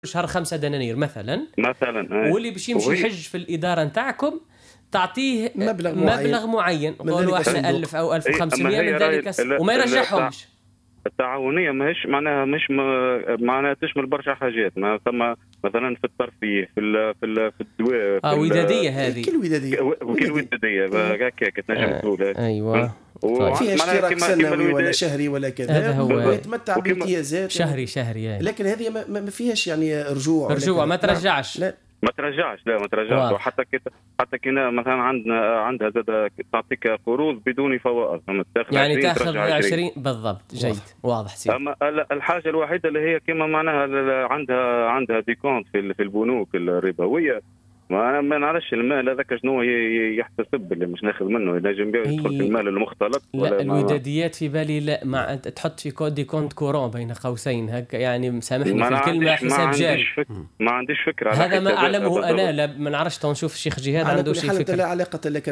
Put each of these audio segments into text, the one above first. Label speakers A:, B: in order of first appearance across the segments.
A: شهر 5 دنانير مثلا واللي باش يمشي يحج في الإدارة نتاعكم تعطيه مبلغ معين قولوا احنا 1000 أو 1500 من ذلك وما يرجعهمش.
B: التعاونية مش معناها تشمل برشا حاجات، ما ثم مثلا في الترفيه في الدواء
A: ودادية هذه
C: كل
B: ودادية هكاك تنجم تقول.
A: ايوه
C: فيها اشتراك سنوي ولا شهري ولا كذا ويتمتع بامتيازات
A: شهري
C: لكن هذه ما فيهاش يعني رجوع
A: ما ترجعش.
C: لا
B: ما ترجعش وحتى مثلا عندها زاد تعطيك قروض بدون فوائد
A: يعني تاخذ 20 بالضبط. جيد واضح سيدي.
B: اما الحاجه الوحيده اللي هي كما معناها عندها ديكونت في البنوك الربويه، ما نعرفش المال هذاك شنو يحتسب اللي مش ناخذ منه ينجم يدخل في المال المختلط
A: ولا الوداديات في بالي لا مع تحط في كود كونت كورون بين قوسين هكا يعني سامحني في الكلمه حساب جاري.
B: ما عنديش فكره
A: هذا ما اعلمه انا لا ما نعرفش نشوف الشيخ جهاد عنده شيء فكره.
C: لا علاقه لك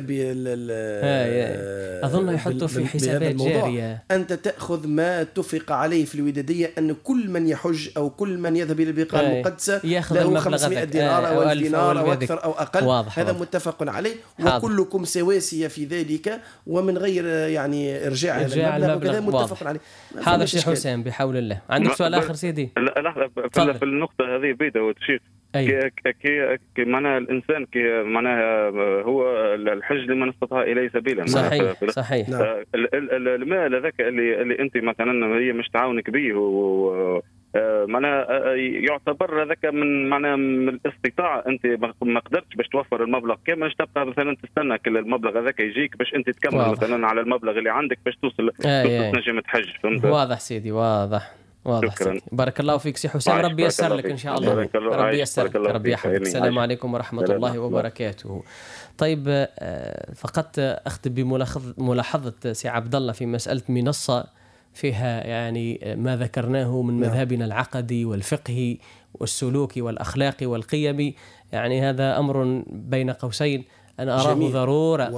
A: اظن يحطوا في حسابات جاريه.
C: انت تاخذ ما اتفق عليه في الوداديه ان كل من يحج او كل من يذهب الى البقاع المقدسه له 500 دينار او 1000 دينار او أكثر أو أقل. هذا متفق عليه وكلكم سواسية في ذلك ومن غير يعني إرجاع المبلغ وكذا متفق عليه.
A: هذا الشيخ حسين بحول الله. عندك سؤال آخر سيدي؟
B: لا في النقطة هذه بيدا وتشيخ كي معناها الإنسان كي معناها هو الحج لمن استطاع إليه سبيلا.
A: صحيح.
B: المال هذاك اللي أنت مثلا هي مش تعاونك به معناها يعتبر هذاك من الاستطاعة. أنت ما قدرتش باش توفر المبلغ كامل تبقى مثلا تستنى كل المبلغ هذاك يجيك باش أنت تكمل مثلا على المبلغ اللي عندك باش توصل تنجم تحج. فهمت؟
A: واضح سيدي واضح سيدي. بارك الله فيك سي حسام. ربي ييسر لك إن شاء الله. ربي ييسر ربي يحفظك. السلام عليكم ورحمة الله وبركاته. طيب فقط أختم بملاحظة سي عبد الله في مسألة منصة فيها يعني ما ذكرناه من مذهبنا العقدي والفقهي والسلوكي والأخلاقي والقيمي. يعني هذا أمر بين قوسين أنا أراه ضرورة.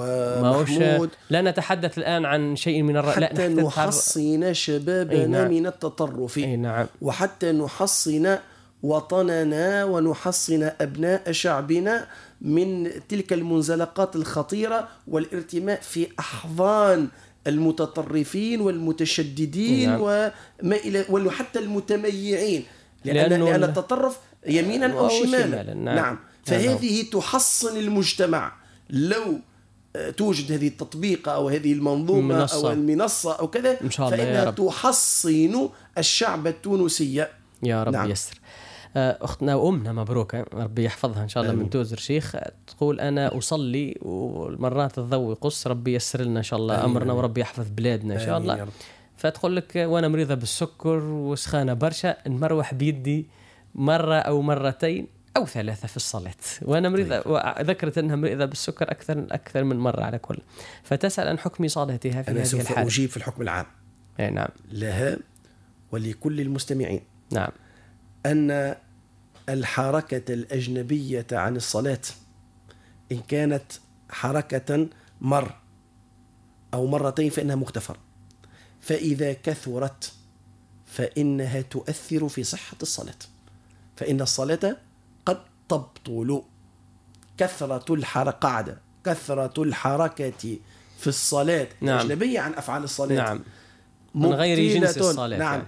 A: لا نتحدث الآن عن شيء من
C: حتى نحصن شبابنا من التطرف.
A: نعم.
C: وحتى نحصن وطننا ونحصن أبناء شعبنا من تلك المنزلقات الخطيرة والارتماء في أحضان المتطرفين والمتشددين وما إلى وحتى المتميعين لأن التطرف يمينا أو شمالا. نعم. فهذه تحصن المجتمع لو توجد هذه التطبيقة أو هذه المنظومة أو المنصة أو كذا فإنها تحصن الشعب التونسي
A: يا رب. يسر. أختنا وأمنا مبروكة ربي يحفظها إن شاء الله من توزر شيخ تقول أنا أصلي والمرات الضوء يقص ربي يسر لنا إن شاء الله أمرنا وربي يحفظ بلادنا إن شاء الله. فتقول لك وأنا مريضة بالسكر وسخانة برشا نمروح بيدي مرة أو مرتين أو 3 في الصلاة وأنا مريضة وذكرت أنها مريضة بالسكر أكثر من مرة على كل. فتسأل عن حكم صلاتها في هذه الحالة.
C: أنا سوف أجيب في الحكم العام.
A: نعم.
C: لها ولكل المستمعين.
A: نعم.
C: أن الحركة الأجنبية عن الصلاة إن كانت حركة مر أو مرتين فإنها مغتفرة. فإذا كثرت فإنها تؤثر في صحة الصلاة فإن الصلاة قد تبطل. كثرة الحركة في الصلاة الأجنبية عن أفعال الصلاة.
A: نعم. من غير جنس الصلاة.
C: نعم.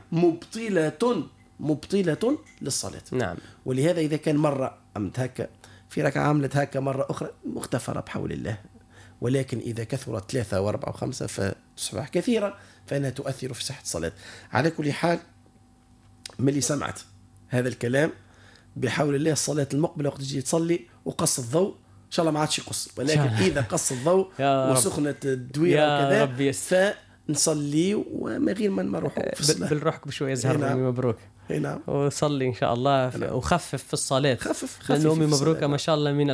C: مبطلة للصلاة.
A: نعم.
C: ولهذا إذا كان مرة عملت هكا في ركعة عملت هكا مرة أخرى مغتفرة بحول الله. ولكن إذا كثرت 3 و4 و5 فتصبح كثيرة فإنها تؤثر في صحة الصلاة. على كل حال ملي سمعت هذا الكلام بحول الله الصلاة المقبلة وقت تجي تصلي وقص الضوء إن شاء الله ما عادش يقص ولكن إذا قص الضوء وسخنة الدويرة وكذا فنصلي وما غير من نروح في الصلاة
A: بالروحك بشوية يزهر. مبروك.
C: نعم.
A: وصلي إن شاء الله وخفف في الصلاة. لأن أمي مبروكة ما شاء الله من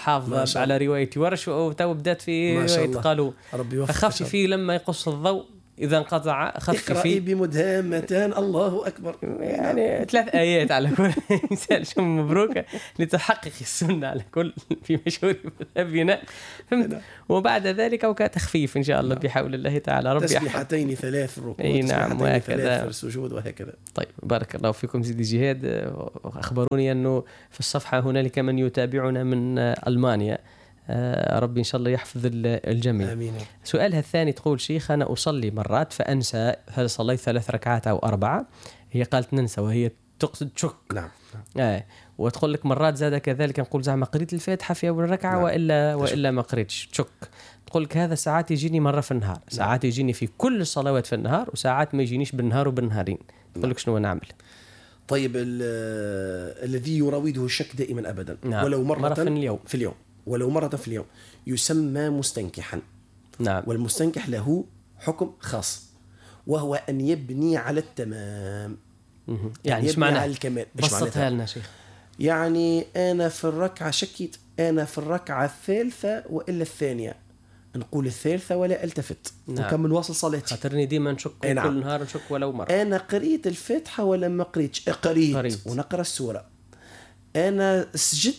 A: حافظة على رواية ورش وتو بدأت في رواية قالوا فخفي فيه لما يقص الضوء إذا انقطع خففي.
C: اقرأي بمدهامتان الله أكبر،
A: يعني 3 آيات على كل إنسان. شو مبروك لتحقق السنة على كل في مشهور مذهبنا. وبعد ذلك أو كتخفيف إن شاء الله بحول الله تعالى. ربي
C: تسبيحتين 3 في الركوع،
A: نعم،
C: وهكذا في السجود وهكذا.
A: طيب بارك الله فيكم سيدي جهاد. أخبروني أنه في الصفحة هنالك من يتابعنا من ألمانيا. ربي إن شاء الله يحفظ الجميع.
C: آمين.
A: سؤالها الثاني تقول: شيخ أنا أصلي مرات فأنسى هل صليت 3 ركعات أو 4. هي قالت ننسى وهي تقصد شك.
C: نعم.
A: وتقول لك مرات زاد كذلك نقول زعما قريت الفاتحة في أول ركعة. نعم. وإلا ما قريتش. شك. تقول لك هذا ساعات يجيني مرة في النهار. نعم. ساعات يجيني في كل الصلوات في النهار، وساعات ما يجينيش بالنهار وبالنهارين. تقول لك شنو نعمل؟
C: طيب الذي يراوده الشك دائما أبدا.
A: نعم.
C: ولو مرة
A: في اليوم
C: ولو مرة في اليوم يسمى مستنكحا.
A: نعم.
C: والمستنكح له حكم خاص، وهو أن يبني على التمام.
A: يعني ايش معنى
C: على الكمال؟
A: بسطها لنا شيخ.
C: يعني أنا في الركعة شكيت، أنا في الركعة الثالثة وإلا الثانية، نقول الثالثة ولا التفت.
A: نعم.
C: وكمل واصل صلاتي.
A: خاطرني ديما نشك كل نهار نشك ولو مرة.
C: أنا قريت الفاتحة ولا ما قريتش؟ قريت ونقرأ السورة. أنا سجدت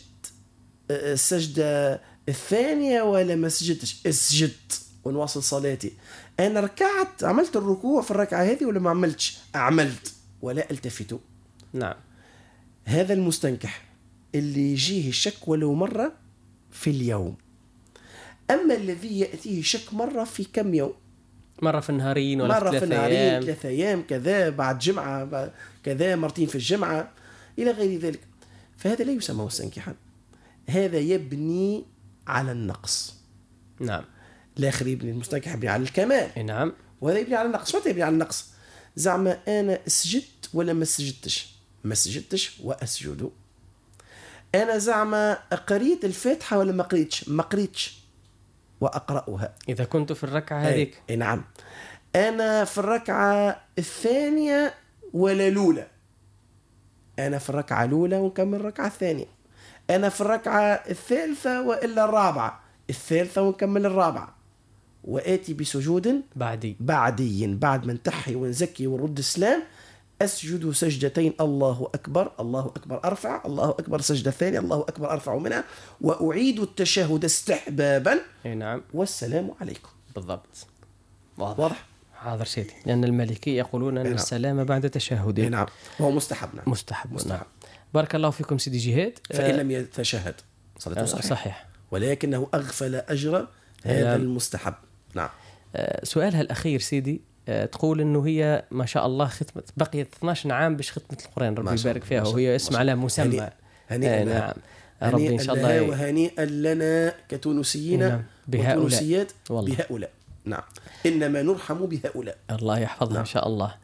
C: السجدة الثانية ولا ما سجدتش؟ سجدت ونواصل صلاتي. أنا ركعت، عملت الركوع في الركعة هذه ولا ما عملتش؟ عملت ولا التفت.
A: نعم.
C: هذا المستنكح اللي يجيه الشك ولو مرة في اليوم. أما الذي يأتيه شك مرة في كم يوم؟
A: مرة في النهارين ولا
C: مرة في
A: النهارين
C: 3 أيام كذا، بعد جمعة كذا، مرتين في الجمعة إلى غير ذلك. فهذا لا يسمى مستنكحا، هذا يبني على النقص.
A: نعم.
C: الآخر يبني، المستنكح يبني على الكمال.
A: نعم.
C: وهذا يبني على النقص. متى يبني على النقص؟ زعما أنا سجدت ولا ما سجدتش؟ ما سجدتش وأسجد. أنا زعما قريت الفاتحة ولا ما قريتش؟ ما قريتش وأقرأها
A: إذا كنت في الركعة هذيك.
C: نعم. أنا في الركعة الثانية ولا الأولى؟ أنا في الركعة الأولى ونكمل الركعة الثانية. أنا في الركعة الثالثة وإلا الرابعة؟ الثالثة ونكمل الرابعة. وآتي بسجود بعدي بعد ما نتحي ونزكي ونرد السلام، أسجد سجدتين، الله أكبر الله أكبر أرفع، الله أكبر سجدة ثانية، الله أكبر أرفع منها، وأعيد التشهد استحبابا.
A: نعم.
C: والسلام عليكم.
A: بالضبط.
C: واضح؟
A: حاضر سيدي. لأن المالكية يقولون أن السلام بعد تشهد.
C: نعم. وهو مستحب. نعم.
A: مستحب. نعم. بارك الله فيكم سيدي جهاد.
C: فإن لم يتشهد صلاته
A: صحيح،
C: ولكنه أغفل أجر هذا المستحب. نعم.
A: سؤالها الأخير سيدي، تقول إنه هي ما شاء الله ختمت، بقيت 12 عام باش ختمت القرآن، ربي يبارك فيها، وهي اسم على مسمى.
C: هنيئا.
A: نعم. ربي إن شاء الله
C: وهنيئا لنا كتونسيين وتونسيات بهؤلاء. نعم. إنما نرحم بهؤلاء.
A: الله يحفظها. نعم. إن شاء الله.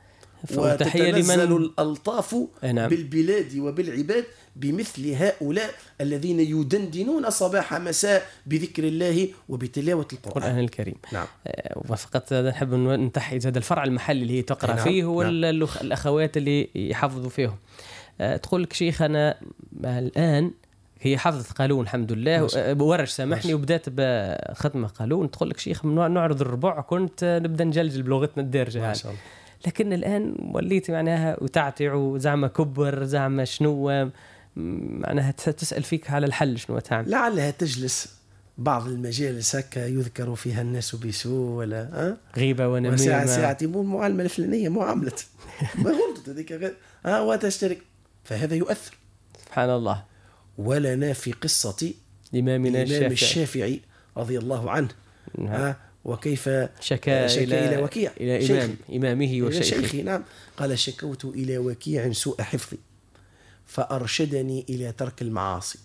C: وتتنزل الألطاف بالبلاد وبالعباد بمثل هؤلاء الذين يدندنون صباح مساء بذكر الله وبتلاوة القرآن
A: الكريم.
C: نعم.
A: وفقط نحب ننتحي هذا الفرع المحلي اللي هي تقرأ فيه والأخوات اللي يحفظوا فيهم. تقول لك شيخ أنا الآن، هي حفظت قالون الحمد لله، ورش سامحني، وبدات بختمة قالون. تقول لك شيخ نعرض الربع كنت نبدأ نجلجل بلغتنا الدارجة
C: ما شاء الله.
A: لكن الآن وليت معناها وتعتع وزعما كبر زعما شنو معناها تسأل فيك على الحل شنو تعمل.
C: لعلها تجلس بعض المجالس هكا يذكر فيها الناس بسوء ولا
A: غيبة ونميمة،
C: ساعة مو المعاملة الفلانية معاملة ما غلطت هذيك وتشترك، فهذا يؤثر.
A: سبحان الله.
C: ولنا في قصة
A: إمامنا
C: الشافعي رضي الله عنه وكيف
A: شكا
C: إلى وكيع،
A: إلى إمامه
C: وشيخه. نعم. قال شكوت إلى وكيع سوء حفظي فأرشدني إلى ترك المعاصي،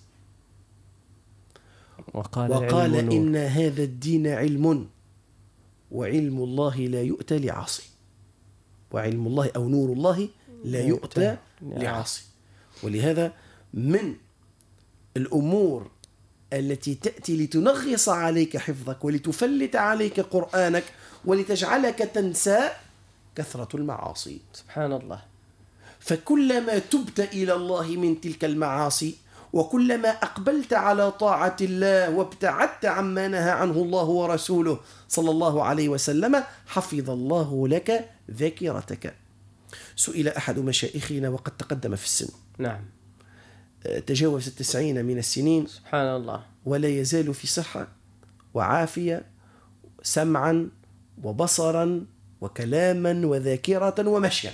C: وقال إن هذا الدين علم، وعلم الله لا يؤتى لعاصي، وعلم الله أو نور الله لا يؤتى لعاصي. ولهذا من الأمور التي تأتي لتنغص عليك حفظك ولتفلت عليك قرآنك ولتجعلك تنسى كثرة المعاصي.
A: سبحان الله.
C: فكلما تبت إلى الله من تلك المعاصي وكلما أقبلت على طاعة الله وابتعدت عما نهى عنه الله ورسوله صلى الله عليه وسلم حفظ الله لك ذاكرتك. سئل أحد مشايخنا وقد تقدم في السن،
A: نعم،
C: تجاوز 90 من السنين،
A: سبحان الله،
C: ولا يزال في صحة وعافية، سمعا وبصرا وكلاما وذاكرة ومشيا،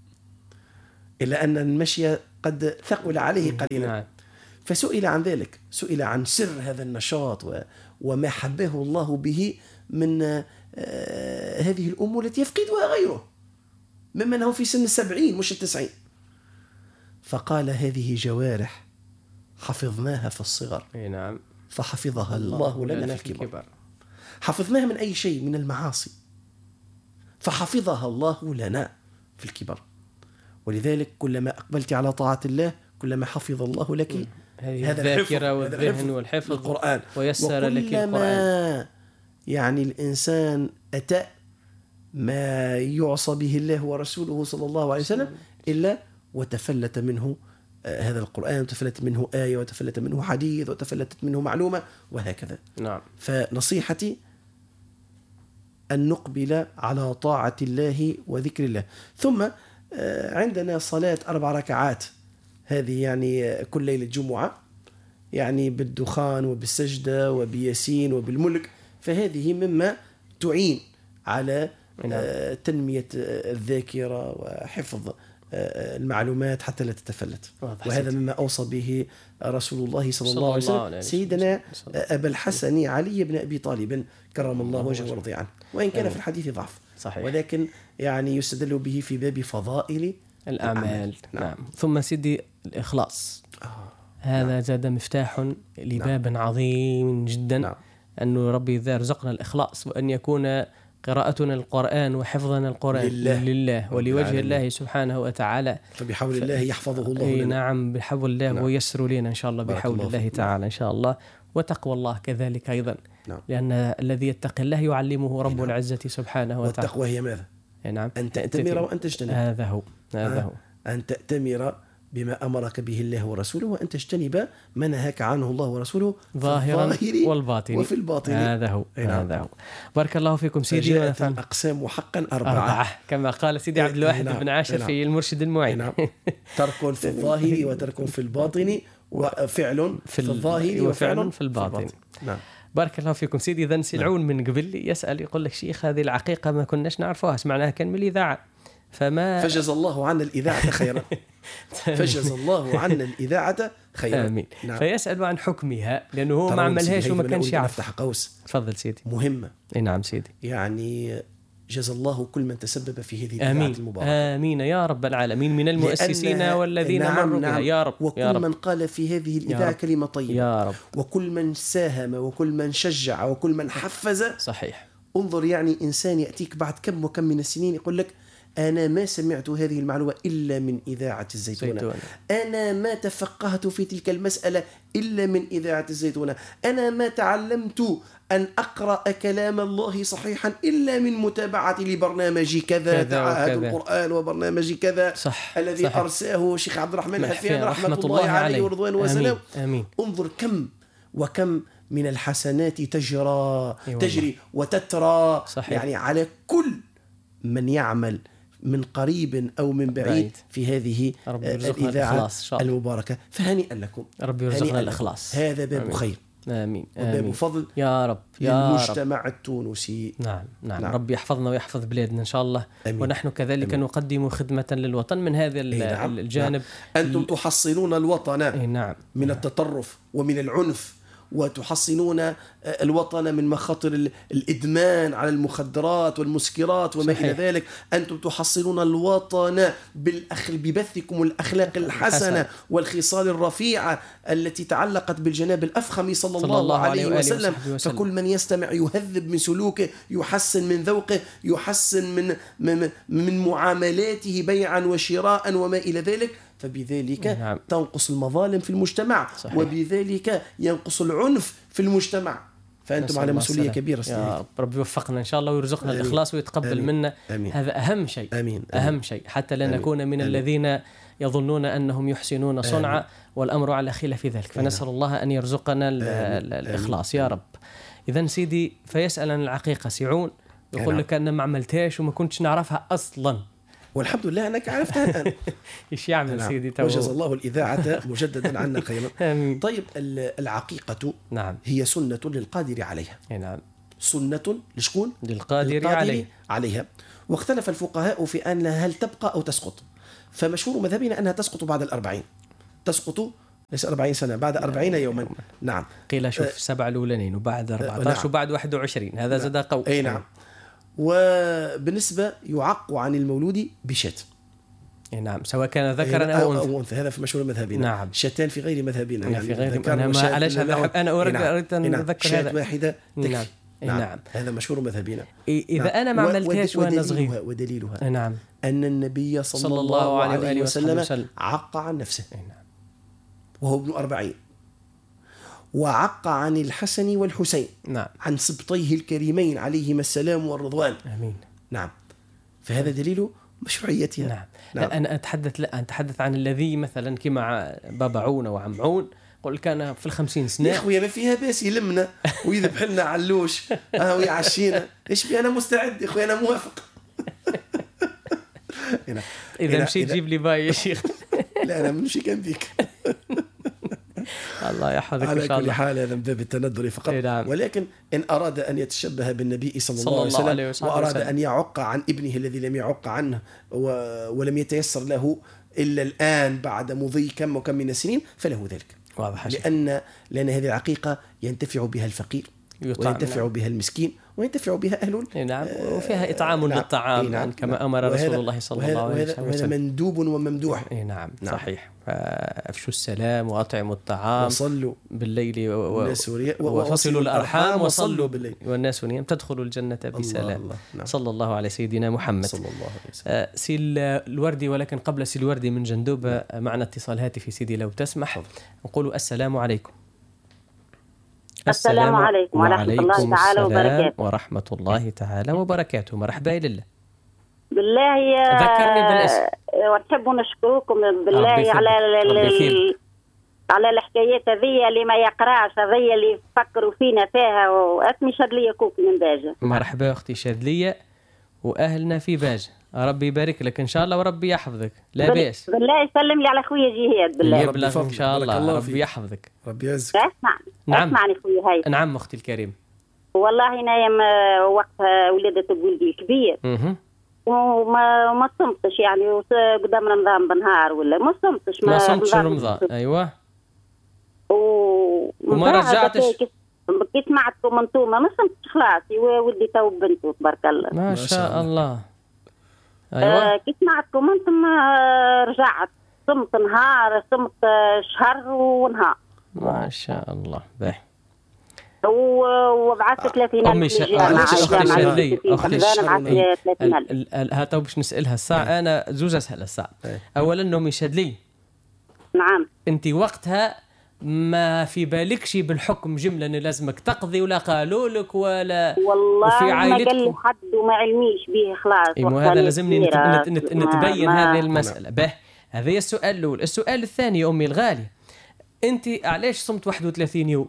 C: إلا أن المشي قد ثقل عليه قليلا.
A: نعم.
C: فسئل عن ذلك، سئل عن سر هذا النشاط وما حبه الله به من هذه الأمور التي يفقدها غيره ممن هو في سن 70 مش 90. فقال هذه جوارح حفظناها في الصغر،
A: نعم،
C: فحفظها الله لنا في الكبر. حفظناها من أي شيء؟ من المعاصي، فحفظها الله لنا في الكبر. ولذلك كلما أقبلت على طاعة الله كلما حفظ الله لك
A: هذا الذاكرة والذهن والحفظ
C: القرآن،
A: ويسر لك
C: القرآن. يعني الإنسان أتى ما يعصى به الله ورسوله صلى الله عليه وسلم إلا وتفلت منه هذا القرآن، وتفلت منه آية، وتفلت منه حديث، وتفلتت منه معلومة، وهكذا.
A: نعم.
C: فنصيحتي أن نقبل على طاعة الله وذكر الله. ثم عندنا صلاة 4 ركعات، هذه يعني كل ليلة جمعة، يعني بالدخان وبالسجدة وبياسين وبالملك، فهذه مما تعين على تنمية الذاكرة وحفظ المعلومات حتى لا تتفلت. وهذا مما أوصى به رسول الله صلى الله عليه وسلم سيدنا أبا الحسن علي بن أبي طالب كرم الله وجهه ورضي عنه، وإن كان في الحديث ضعف،
A: صحيح،
C: ولكن يعني يستدل به في باب فضائل
A: الأعمال. نعم. ثم سيدي الإخلاص، هذا زاد مفتاح لباب عظيم جدا.
C: نعم.
A: أنه ربي إذا رزقنا الإخلاص، وأن يكون قراءتنا القرآن وحفظنا القرآن لله ولوجه الله سبحانه وتعالى،
C: فبحول الله يحفظه الله لنا.
A: نعم، بحول الله. نعم. ويسر لنا إن شاء الله بحول الله تعالى إن شاء الله. وتقوى الله كذلك أيضا.
C: نعم.
A: لأن الذي يتقي الله يعلمه رب العزة سبحانه وتعالى.
C: والتقوى هي ماذا؟
A: نعم.
C: أن تأتمر وأن تجتنب.
A: هذا هو.
C: أن تأتمر بما أمرك به الله ورسوله، وأن تجتنب ما نهاك عنه الله ورسوله
A: ظاهرا والباطن
C: وفي الباطن.
A: هذا هو. هذا هو. بارك الله فيكم سيدي.
C: فجاءت الأقسام حقا 4
A: كما قال سيدي عبد الواحد بن عاشر في المرشد المعين.
C: نعم. ترك في الظاهر وترك في الباطن، وفعل في الظاهر وفعل في الباطن. نعم.
A: بارك الله فيكم سيدي. إذن سلعون من قبل يسأل يقول لك شيخ هذه العقيقة ما كناش نعرفوها، سمعناها كان من الإذاعة، فجز
C: الله عنا الإذاعة خيرا. فجز الله عنا الإذاعة خيرا.
A: آمين. نعم. فيسأل عن حكمها لأنه هو ما عملهاش وما كانش يعرف.
C: نفتح قوس.
A: تفضل سيدي.
C: مهمة.
A: نعم سيدي.
C: يعني جزا الله كل من تسبب في هذه الإذاعة المباركة.
A: آمين يا رب العالمين، من المؤسسين والذين مروا بها يا رب.
C: وكل
A: يا رب.
C: من قال في هذه الإذاعة كلمة طيبة
A: يا رب.
C: وكل من ساهم وكل من شجع وكل من حفز.
A: صحيح.
C: انظر، يعني إنسان يأتيك بعد كم وكم من السنين يقول لك أنا ما سمعت هذه المعلومة إلا من إذاعة الزيتونة. أنا ما تفقهت في تلك المسألة إلا من إذاعة الزيتونة. أنا ما تعلمت أن أقرأ كلام الله صحيحا إلا من متابعة لبرنامج كذا تعاهد القرآن وبرنامج كذا.
A: صح.
C: الذي
A: صح.
C: أرساه الشيخ عبد الرحمن حفيان رحمة الله عليه ورضوانه وسلام. انظر كم وكم من الحسنات تجري وتترى.
A: صحيح.
C: يعني على كل من يعمل من قريب أو من بعيد في هذه الإذاعة المباركة، فهنيئا لكم.
A: ربي يرزقنا الإخلاص.
C: هذا باب خير.
A: آمين.
C: وباب فضل
A: يا رب
C: للمجتمع التونسي.
A: نعم. ربي يحفظنا ويحفظ بلادنا إن شاء الله.
C: أمين.
A: ونحن كذلك نقدم خدمة للوطن من هذا الجانب.
C: أنتم تحصنون الوطن
A: نعم.
C: من التطرف ومن العنف، وتحصنون الوطن من مخاطر الإدمان على المخدرات والمسكرات وما إلى ذلك. أنتم تحصنون الوطن ببثكم الأخلاق الحسنة والخصال الرفيعة التي تعلقت بالجناب الأفخم صلى الله عليه وسلم. فكل من يستمع يهذب من سلوكه، يحسن من ذوقه، يحسن من معاملاته بيعا وشراء وما إلى ذلك، فبذلك تنقص المظالم في المجتمع. صحيح. وبذلك ينقص العنف في المجتمع. فأنتم على مسؤولية كبيرة.
A: يا رب يوفقنا إن شاء الله ويرزقنا الإخلاص ويتقبل منا. هذا أهم شيء.
C: أمين.
A: أهم شيء حتى لا نكون من الذين يظنون أنهم يحسنون صنعا والأمر على خلاف ذلك. فنسأل الله أن يرزقنا الإخلاص يا رب. إذن سيدي فيسأل عن العقيقة سيعون، يقول لك أنا ما عملتهاش وما كنتش نعرفها أصلا،
C: والحمد لله أنك عرفتها الآن.
A: إيش يعمل سيدي؟
C: وجزا الله الإذاعة مجددا عنا خيرا. طيب العقيقة هي سنة للقادر عليها.
A: نعم.
C: سنة لشكون؟
A: للقادر
C: عليها. واختلف الفقهاء في أن هل تبقى أو تسقط. فمشهور مذهبنا أنها تسقط بعد 40. تسقط ليس 40 سنة، بعد 40 يوما. نعم.
A: قيل شوف 7 الأولانين وبعد 14 وبعد 21، هذا زاد قوي.
C: أي نعم. وبالنسبة يعق عن المولود بشاة.
A: نعم، سواء كان ذكرا أو
C: أنثى. هذا في مشهور مذهبنا.
A: نعم.
C: شتان في غير مذهبنا.
A: يعني في غير علاش أنا أردت أن أذكر هذا.
C: شاة واحدة تكفي.
A: نعم.
C: هذا مشهور مذهبنا.
A: إذا أنا ما عملتهاش وأنا صغير.
C: ودليلها
A: نعم.
C: أن النبي صلى الله عليه وسلم عق عن نفسه.
A: نعم.
C: وهو ابن 40. وعق عن الحسن والحسين.
A: نعم.
C: عن سبطيه الكريمين عليهما السلام والرضوان.
A: آمين.
C: نعم. فهذا دليل مشروعيتها.
A: نعم. لا أنا أتحدث عن الذي مثلا كما بابا عون وعم عون، قل كان في 50 سنة.
C: يا خويا ما فيها باس يلمنا ويذبح لنا علوش ويعشينا. ايش بي؟ انا مستعد يا خويا، انا موافق.
A: إذا مشيت تجيب لي باي يا شيخ.
C: لا أنا منشي كان بيك.
A: الله يحفظك
C: على
A: إن شاء الله.
C: كل حال هذا من باب التندر فقط.
A: نعم.
C: ولكن إن أراد أن يتشبه بالنبي صلى الله عليه وسلم وأراد أن يعق عن ابنه الذي لم يعق عنه ولم يتيسر له إلا الآن بعد مضي كم وكم من السنين فله ذلك.
A: واضح.
C: لأن هذه العقيقة ينتفع بها الفقير وينتفع بها المسكين وينتفع بها أهل.
A: نعم. وفيها إطعام للطعام. نعم. كما أمر رسول الله صلى الله عليه وسلم.
C: وهذا مندوب وممدوح.
A: نعم. صحيح. أفشوا السلام وأطعموا الطعام
C: وصلوا
A: بالليل وصلوا الأرحام وصلوا بالليل والناس نيام تدخلوا الجنة بسلام. نعم. صلى الله على سيدنا محمد
C: صلى الله عليه وسلم.
A: سيل الوردي، ولكن قبل سيل الوردي من جندوب معنا اتصال هاتفي سيدي لو تسمح. نقول السلام عليكم.
D: السلام عليكم ورحمة الله تعالى وبركاته.
A: ورحمة الله تعالى وبركاته. مرحبا لله.
D: بالله
A: ذكرني بالاسم.
D: ونحب نشكركم بالله على الحكايات هذه اللي ما يقراش، هذه اللي يفكروا فينا فيها. وأسمي شادلية كوك من باجة.
A: مرحبا أختي شادلية وأهلنا في باجة. ربي يبارك لك إن شاء الله وربي يحفظك. لا بأس.
D: بالله يسلم لي على خويا جهاد. بالله
A: يبلغ إن شاء الله. ربي يحفظك.
C: ربي يعزك.
D: اسمعني خويا هاي.
A: نعم أختي الكريم.
D: والله نايم وقت ولادة ولدي الكبير. وما صمتش يعني قدام رمضان بنهار ولا ما صمتش.
A: ما صمتش رمضان. أيوة. وما رجعتش.
D: بكيت معكم انتوما ما صمتش خلاص. ولدي تو بنته تبارك الله.
A: ما شاء الله. أيوة.
D: كيف معكم انتم رجعت صمت نهار صمت شهر ونهار.
A: ما شاء الله. باهي.
D: وبعثت 30,000
A: أمي أختي هاتوا باش نسألها الساعة. أنا زوج أسأل الساعة. أولا أمي شادلي.
D: نعم.
A: أنت وقتها ما في بالكش بالحكم جملة أن لازمك تقضي ولا قالوا لك ولا
D: والله وفي عائلتكم ما قال حد وما علميش به خلاص.
A: هذا لازمني نتبين هذه المسألة. به هذا السؤال الأول. السؤال الثاني أمي الغالية، أنت علاش صمت 31 يوم؟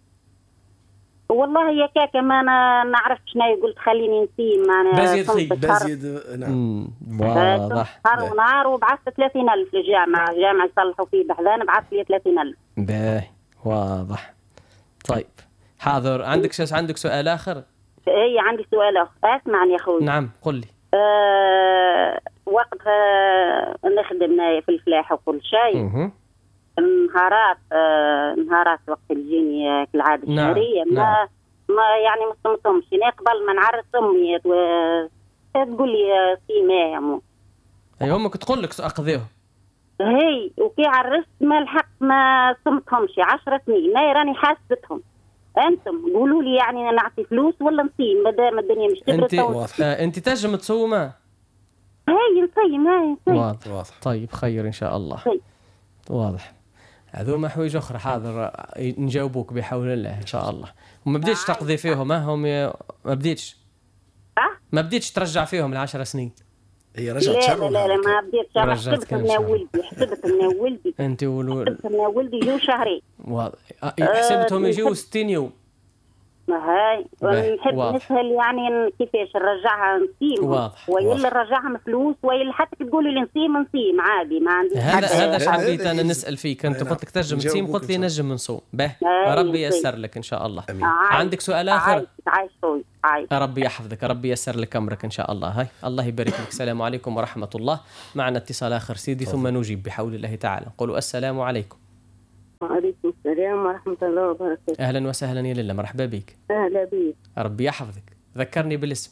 D: والله يا كاكا ما نعرف شنو قلت خليني نسيم.
C: بازيد. نعم.
A: واضح.
D: نهار ونهار وبعثت 30,000 للجامعة. الجامعة يصلحوا فيه بحذان بعثت لي 30,000.
A: باهي. واضح. طيب حاضر. عندك سؤال آخر؟
D: اي عندي سؤال آخر. اسمعني يا أخوي.
A: نعم قل لي.
D: وقت نخدم في الفلاحة وكل شيء. نهارات وقت الجيني كالعادة الشهرية. ما يعني ما صمتهمش. قبل ما نعرس أمي تقول لي سيماهم.
A: أي أمك تقول لك أقضيهم.
D: هي وكي عرست ما الحق ما صمتهمش 10 سنين. راني حاسبتهم. أنتم قولوا لي يعني نعطي فلوس ولا نصيم مادام الدنيا مش
A: تبرد. أنت تنجم تصومها.
D: هي نصيم.
A: واضح. طيب خير إن شاء الله. واضح. هذوما حوايج أخرى. حاضر نجاوبوك بحول الله إن شاء الله. وما بديتش تقضي فيهم. هم ما بديتش ترجع فيهم 10 سنين.
C: هي رجعت شر.
D: لا ما بديت شر، حسبت من ولدي
A: انت
D: حسبت من ولدي يجوا شهرين.
A: حسبتهم يجوا 60 يوم.
D: ما هاي نحب نسهل يعني كيفاش نرجعها نسيم، ويلا نرجعها فلوس، ويلا حتى تقولي لي نسيم عادي، ما عندي.
A: هذا ايش حبيت انا نسال فيك. انت قلت لك تنجم تسيم، قلت لي نجم نصوم. ربي ييسر لك ان شاء الله. عندك سؤال اخر؟ ربي يحفظك، ربي ييسر لك امرك ان شاء الله. هاي الله يبارك لك. السلام عليكم ورحمه الله. معنا اتصال اخر سيدي ثم نجيب بحول الله تعالى. قولوا السلام عليكم.
E: وعليكم السلام ورحمة الله وبركاته.
A: أهلا وسهلا يا لله، مرحبا بك.
E: أهلا بك.
A: ربي يحفظك. ذكرني بالاسم.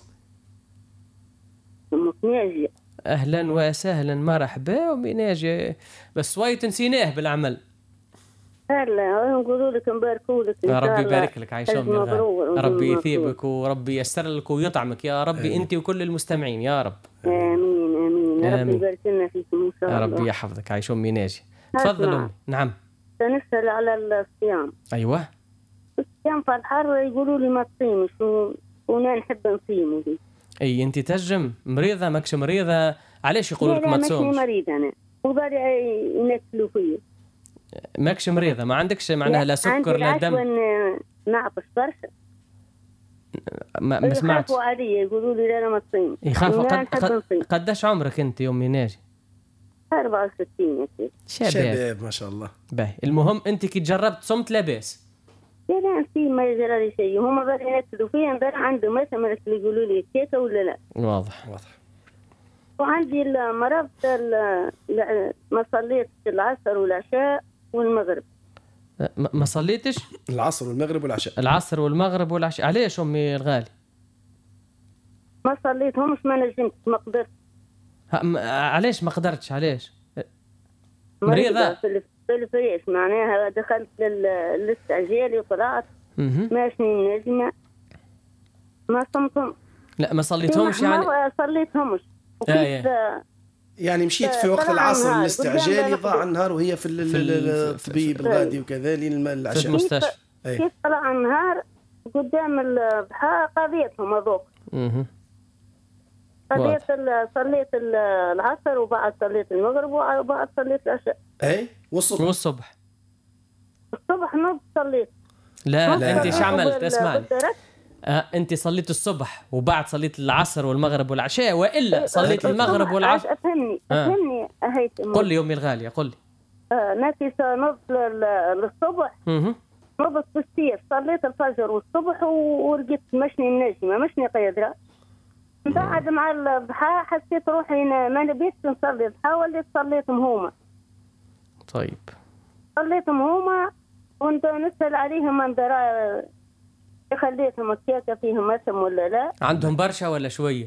E: ناجية.
A: أهلا وسهلا، مرحبا. ومناجي بس وايد نسيناه بالعمل.
E: هلا نقولوا لك نباركوا لك.
A: ربي يبارك لك، عايشهم يا غالي. ربي يثيبك وربي ييسر لك ويطعمك يا ربي، أنت وكل المستمعين يا رب.
E: آمين آمين. ربي يبارك لنا فيكم إن شاء الله.
A: ربي يحفظك، عايشهم مناجي. تفضل أمي. نعم.
E: سنسأل على الصيام.
A: أيوة.
E: الصيام في الحر يقولوا لي ما تصيمش، وانا نحب نصيم.
A: أي أنت تجم مريضة ماكش مريضة؟ علاش يقولوا لك ما تصومش؟
E: لا مريضة أنا، وبالي ينكلوا فيا.
A: ماكش مريضة، ما عندكش معناها لا سكر لا دم؟
E: نعطش برشا.
A: ما سمعتش.
E: يخافوا علي يقولوا لي لا ما تصيم.
A: يخافوا. قداش عمرك أنت يا أمي ناجي؟
E: 64 يا سيدي.
C: شباب ما شاء الله.
A: باهي، المهم انت كي جربت صمت لاباس؟
E: لا نسيم ما يجرى لي شيء، هما غير ياكلوا فيا ندير عندهم مثلا يقولوا لي كيكه ولا لا.
A: واضح.
E: وعندي المرض ما صليتش العصر والعشاء والمغرب.
A: ما صليتش
C: العصر والمغرب والعشاء؟
A: العصر والمغرب والعشاء. علاش امي الغالي؟
E: ما صليتهمش، ما نجمت، ما قدرت.
A: علاش ما قدرتش؟ علاش؟ مريضة
E: في الفريش، معناها دخلت للاستعجال وطلعت ماشي نجمة، ما صمتهم.
A: لا ما صليتهمش يعني؟
E: ما صليتهمش.
C: يعني مشيت في وقت العصر الاستعجالي، ضاع النهار وهي في الطبيب الغادي وكذا العشاء
A: في المستشفى.
E: كيف طلع النهار قدام الضحى قضيتهم هذوك. صليت العصر وبعد صليت المغرب وبعد صليت العشاء.
C: اي
A: والصبح
E: نض صليت.
A: لا انت ايش عملت؟ اسمعني. انت صليت الصبح وبعد صليت العصر والمغرب والعشاء، والا صليت المغرب والعصر؟
E: افهمني
A: قل لي يومي الغاليه، قل لي.
E: ناسي نض للصبح. نضت بالسيف، صليت الفجر والصبح ورقدت مشني النجمه مشني قادره. بعد مع الضحى حسيت روحي ما نبيتش نصلي الضحى، وليت صليتهم هما.
A: طيب
E: صليتهم هما وانت نسأل عليهم من درا خليتهم الكيكة فيهم اسم ولا لا.
A: عندهم برشا ولا شوية؟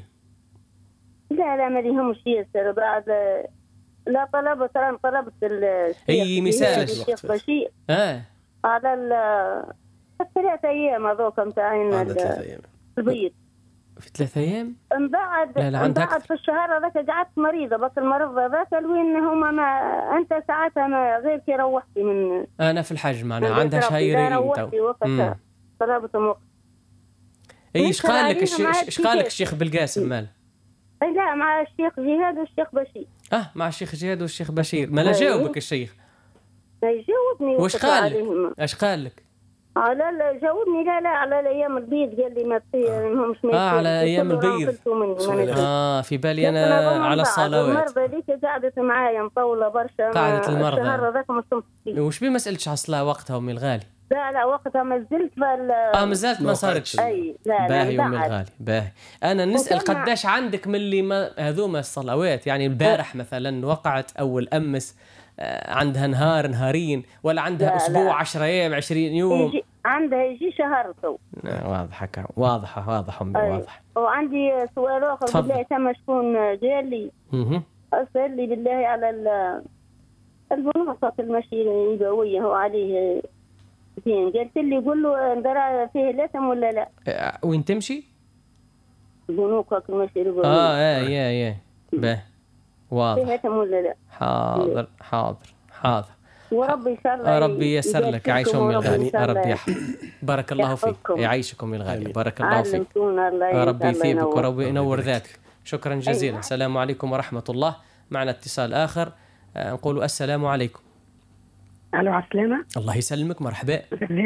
E: لا ما ليهمش ياسر. بعد لا طلبت
A: اي مثال
E: الشيخ بشير على 3 أيام هذوك نتاعين البيض.
A: في 3 أيام؟
E: من بعد في الشهر هذاك قعدت مريضة، بس المرض هذاك وين هما ما أنت ساعتها ما غير كي روحتي من
A: أنا في الحج معناها عندها شهيرين
E: روحتي وقتها طلبتهم وقت.
A: ايش قال لك الشيخ بالقاسم مال؟
E: لا مع الشيخ جهاد والشيخ بشير.
A: مع الشيخ جهاد والشيخ بشير. ما لا جاوبك الشيخ؟
E: لا يجاوبني.
A: وش قال لك؟ ايش قال لك؟
E: لا جاوبني لا على الايام البيض، قال لي ما فيهمش
A: على ايام البيض. في بالي انا على الصلوات.
E: المرضى ذيك قعدت معايا مطوله برشا.
A: قعدت المرضى
E: الشهر هذاك ما صمت فيه.
A: وش بي ما سالتش على الصلاه وقتها امي الغالي؟
E: لا وقتها ما زلت
A: ما زلت ما صارتش.
E: لا
A: باهي امي الغالي باهي. انا نسال قداش عندك من اللي هذوما الصلوات؟ يعني البارح مثلا وقعت اول امس عندها نهارين ولا عندها اسبوع 10 ايام 20 يوم؟
E: عندها يجي شهر تو.
A: واضحه امي واضحه.
E: وعندي سؤال اخر بالله تم شكون جالي اسال لي بالله على البنوصة المشي يبويه هو عليه زين، قلت لي قول له ندرى فيه لثم ولا لا.
A: وين تمشي؟
E: بنوكك المشي يبويه.
A: يا به واضح.
E: فيه لثم ولا لا؟
A: حاضر.
E: وربي ان شاء الله
A: ربي ييسر لك. عايشكم الغالي. ربي يحفظ. بارك الله فيك. يعيشكم الغالي. بارك الله فيك. ربي يثيبك وربي ينور ذاتك. شكرا جزيلا. أيوة. السلام عليكم ورحمة الله. معنا اتصال آخر، نقول السلام عليكم.
F: الو، على السلامة.
A: الله يسلمك، مرحبا.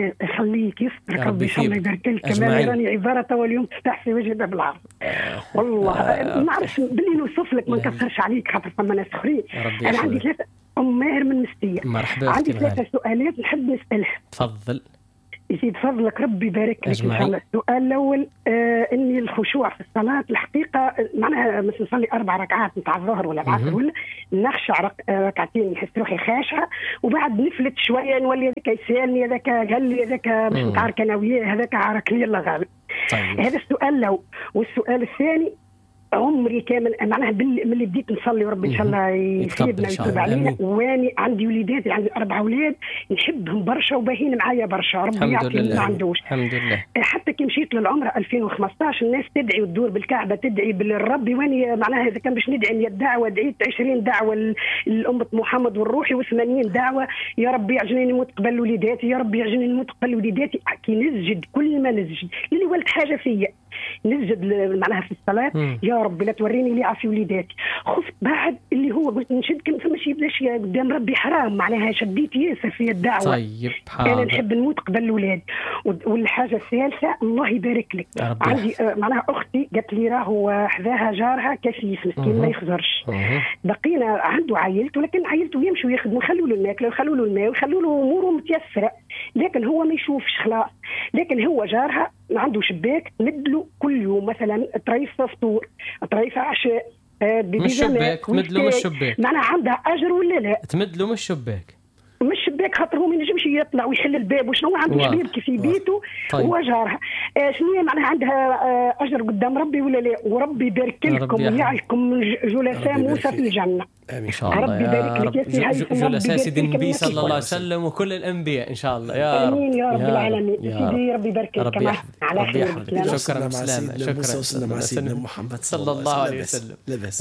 F: يخليك، يسترك ربي، ان شاء الله يبارك لك. كمان راني عبارة تو اليوم تفتح في وجه باب العرض. والله ما نعرفش باللي نوصف لك، ما نكثرش عليك خاطر فما ناس اخرين.
A: انا
F: عندي 3 ماهر من مستية.
A: مرحبا.
F: عندي 3 سؤالات نحب نسألها.
A: تفضل.
F: يزيد فضلك ربي يبارك لك. ان شاء الله. السؤال الاول، اني الخشوع في الصلاه الحقيقه معناها مثل نصلي 4 ركعات نتاع الظهر ولا العصر ولا نخشع ركعتين، نحس روحي خاشعه، وبعد نفلت شويه نولي هذاك يسالني، هذاك قال لي، هذاك مش نتعارك انا وياه، هذاك عاركني الله غالب.
A: طيب.
F: هذا السؤال الاول. والسؤال الثاني، عمري كامل معناها من اللي بديت نصلي وربي ان شاء الله يفيدنا ويتوب علينا، واني عندي وليداتي، عندي 4 اولاد نحبهم برشا وباهين معايا برشا، ربي يعطيهم ما عندوش.
A: الحمد لله.
F: حتى كي مشيت للعمره 2015 الناس تدعي وتدور بالكعبه تدعي بالرب، واني معناها اذا كان باش ندعي 100 دعوه دعيت 20 دعوه لأمة محمد والروحي، و80 دعوه يا ربي يعجنني نموت قبل وليداتي، يا ربي يعجنني نموت قبل وليداتي. كي نسجد كل ما نسجد اللي ولد حاجه فيا نسجد معناها في الصلاه، يا ربي لا توريني اللي عافي وليداتي. خفت بعد اللي هو قلت نشد كان فما شي بلاش قدام ربي حرام، معناها شديت ياسر في الدعوه.
A: طيب حاضر.
F: انا نحب نموت قبل الولاد. والحاجه الثالثه، الله يبارك لك، عندي معناها اختي قالت لي راهو حذاها جارها كفيف مسكين ما يخزرش. بقينا عنده عائلته، لكن عائلته يمشوا يخدموا، يخلوا له الماكله ويخلوا له الماء ويخلوا له اموره متيسره، لكن هو ما يشوفش خلاص. لكن هو جارها عنده شباك مدلو كل يوم مثلا طريف فطور، طريف عشاء،
A: مش شباك تمدلو، مش شباك
F: معناها عندها اجر ولا لا؟
A: تمدلو مش شباك،
F: مش شباك خاطر هو ما ينجمش يطلع ويحل الباب، وشنو عنده شبيك في بيته.
A: طيب.
F: هو جارها شنو معناها عندها اجر قدام ربي ولا لا؟ وربي يبارك لكم ويجعلكم جلساء موسى في الجنه
A: ان شاء الله.
F: ربي يبارك لك يا سيدي،
A: جلساء سيدي النبي صلى الله عليه وسلم وكل الانبياء ان شاء الله. يا رب
F: امين يا رب العالمين. سيدي ربي يبارك لك كمان على خير.
A: شكرا مسلم. شكرا
C: مع سيدنا محمد
A: صلى الله عليه وسلم.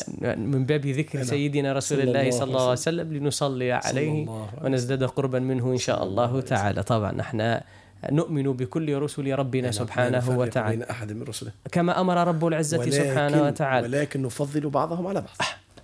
A: من باب ذكر سيدنا رسول الله صلى الله عليه وسلم لنصلي عليه ونزداد قربا منه إن شاء الله تعالى. طبعا نحن نؤمن بكل رسل ربنا سبحانه وتعالى
C: أحد من رسله
A: كما أمر رب العزة سبحانه وتعالى،
C: ولكن نفضل بعضهم على بعض.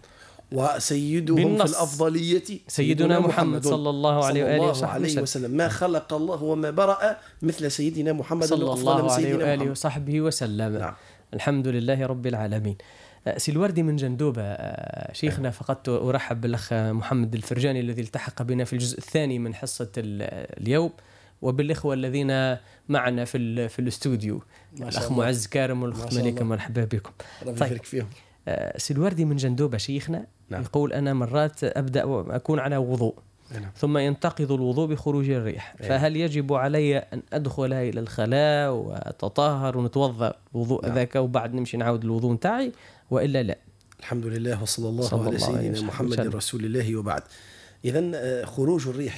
C: وسيدهم في الأفضلية
A: سيدنا محمد صلى الله عليه وآله
C: وسلم. ما خلق الله وما برأ مثل سيدنا محمد
A: صلى الله عليه وآله وصحبه وسلم. نعم. الحمد لله رب العالمين. سي الوردي من جندوبة شيخنا، فقدت أرحب بالأخ محمد الفرجاني الذي التحق بنا في الجزء الثاني من حصة اليوم، وبالإخوة الذين معنا في الاستوديو، الأخ معز كارم والأخت مليكة، مرحبا بكم.
C: طيب فيهم.
A: سي الوردي من جندوبة شيخنا
C: نعم.
A: يقول أنا مرات أبدأ أكون على وضوء
C: نعم.
A: ثم ينتقض الوضوء بخروج الريح، فهل يجب علي أن أدخل إلى الخلاء وأتطهر ونتوضأ وضوء ذاك وبعد نمشي نعود الوضوء نتاعي وإلا لا؟
C: الحمد لله وصلى الله على سيدنا محمد رسول الله وبعد. إذن خروج الريح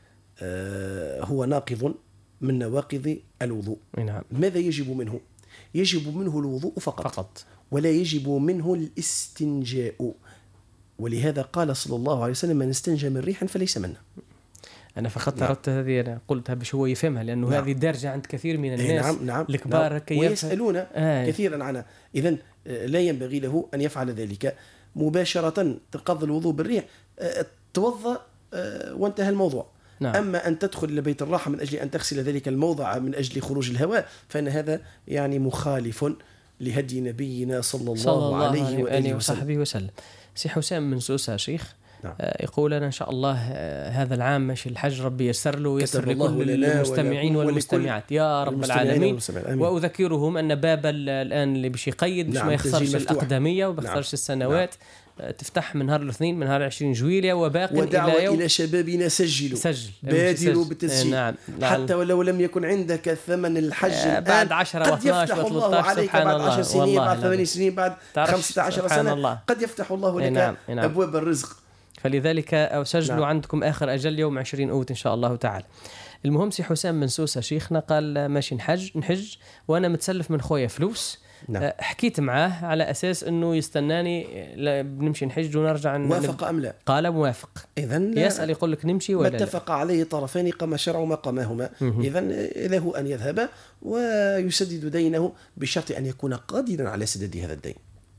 C: هو ناقض من نواقض الوضوء.
A: نعم.
C: ماذا يجب منه؟ يجب منه الوضوء فقط ولا يجب منه الاستنجاء، ولهذا قال صلى الله عليه وسلم من استنجى من ريح فليس منا.
A: أنا فقط أردت هذه، أنا قلتها باش هو يفهمها، لأنه هذه دارجة عند كثير من الناس الكبار
C: ويسألون كثيرا عنها. إذن لا ينبغي له أن يفعل ذلك مباشرة. تقضي الوضوء بالريح توضأ وانتهى الموضوع.
A: نعم.
C: أما أن تدخل إلى بيت الراحة من أجل أن تغسل ذلك الموضع من أجل خروج الهواء، فإن هذا يعني مخالف لهدي نبينا صلى الله عليه وآله
A: وصحبه وسلم. سي حسام من سوسة شيخ
C: نعم.
A: يقول أنا إن شاء الله هذا العام ماشي الحج، ربي يسر له ويسر لكل المستمعين والمستمعات يا رب العالمين. وأذكرهم أن باب الآن اللي باش يقيد باش ما يخسرش الأقدمية وما يخسرش السنوات. تفتح من نهار الاثنين من نهار 20 جويلية وباقي
C: إلى يوم. إلى شبابنا سجلوا بادروا بالتسجيل.
A: نعم.
C: حتى ولو لم يكن عندك ثمن الحج
A: بعد 10 و12 و13
C: سبحان الله، بعد 10 سنين بعد 8 سنين بعد 15 سنة الله. قد يفتح الله لك نعم. أبواب الرزق.
A: فلذلك سجلوا عندكم آخر أجل يوم 20 أوت إن شاء الله تعالى. المهم سي حسام من سوسة شيخنا قال ماشي نحج وأنا متسلف من خويا فلوس. نعم. حكيت معاه على أساس أنه يستناني بنمشي نحج ونرجع.
C: وافق أم لا؟
A: قال موافق.
C: إذن
A: يسأل يقول لك نمشي ولا
C: لا؟ اتفق عليه طرفين قام شرع مقامهما. إذن له أن يذهب ويسدد دينه بشرط أن يكون قادرا على سداد هذا الدين.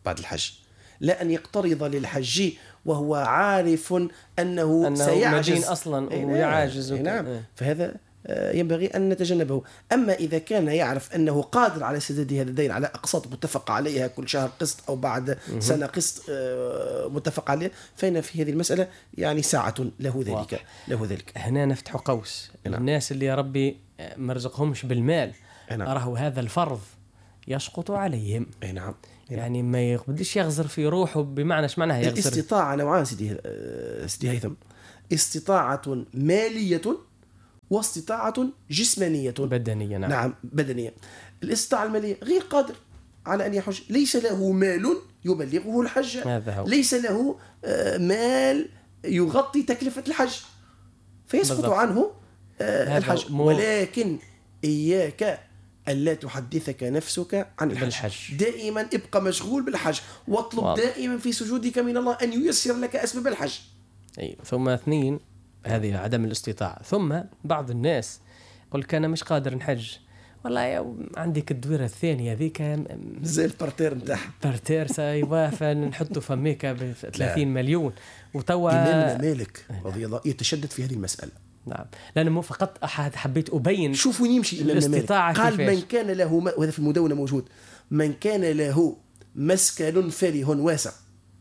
C: بعد الحج، لا أن يقترض للحج وهو عارف أنه سيعجز
A: أصلا ويعاجز.
C: نعم. فهذا ينبغي أن نتجنبه. أما إذا كان يعرف أنه قادر على سداد هذا الدين على أقساط متفق عليها كل شهر قسط أو بعد سنة قسط متفق عليه، فإن في هذه المسألة يعني ساعة له ذلك.
A: هنا نفتح قوس. الناس اللي يا ربي مرزقهمش بالمال، راهو هذا الفرض يسقط عليهم.
C: نعم.
A: يعني ما يقدرش يغزر في روحه. بمعنى ايش معناها يغزر؟
C: الاستطاعة نوعان سيدي هيثم، استطاعة مالية واستطاعة جسمانية
A: بدنية.
C: نعم بدنية. الاستطاعة المالية غير قادر على أن يحج، ليس له مال يبلغه الحج، ليس له مال يغطي تكلفة الحج، فيسقط عنه الحج. ولكن إياك ألا تحدثك نفسك عن الحج. دائما ابقى مشغول بالحج، واطلب دائما في سجودك من الله أن ييسر لك أسباب الحج.
A: ثم 2 هذه عدم الاستطاعة. ثم بعض الناس يقول لك أنا مش قادر نحج، والله عندك الدويرة الثانية ذيك
C: زي البارتير نتاعها،
A: بارتير سايوافا نحطه فميك ب 30 مليون. وتوا
C: إمامنا مالك رضي الله يتشدد في هذه المسألة.
A: نعم، لأنه مو فقط حبيت أبين.
C: شوفوا يمشي
A: الاستطاعة
C: قال من كان له وهذا في المدونة موجود، من كان له مسكن فره واسع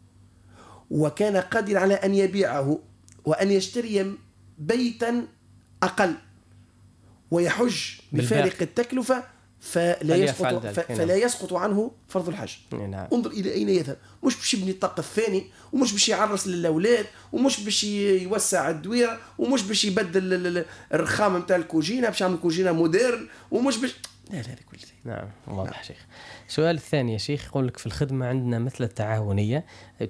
C: وكان قادر على أن يبيعه وأن يشتري
A: بيتا
C: أقل ويحج بفارق التكلفة فلا يسقط عنه فرض الحج.
A: نعم.
C: انظر إلى أين يذهب، مش باش يبني الطاقة الثاني، ومش باش يعرس للأولاد، ومش باش يوسع الدويرة، ومش باش يبدل الرخام نتاع الكوجينة باش يعمل كوجينة مودرن، ومش باش لا هذا كل شيء.
A: نعم واضح. نعم. شيخ السؤال الثاني يا شيخ، يقول لك في الخدمة عندنا مثل التعاونية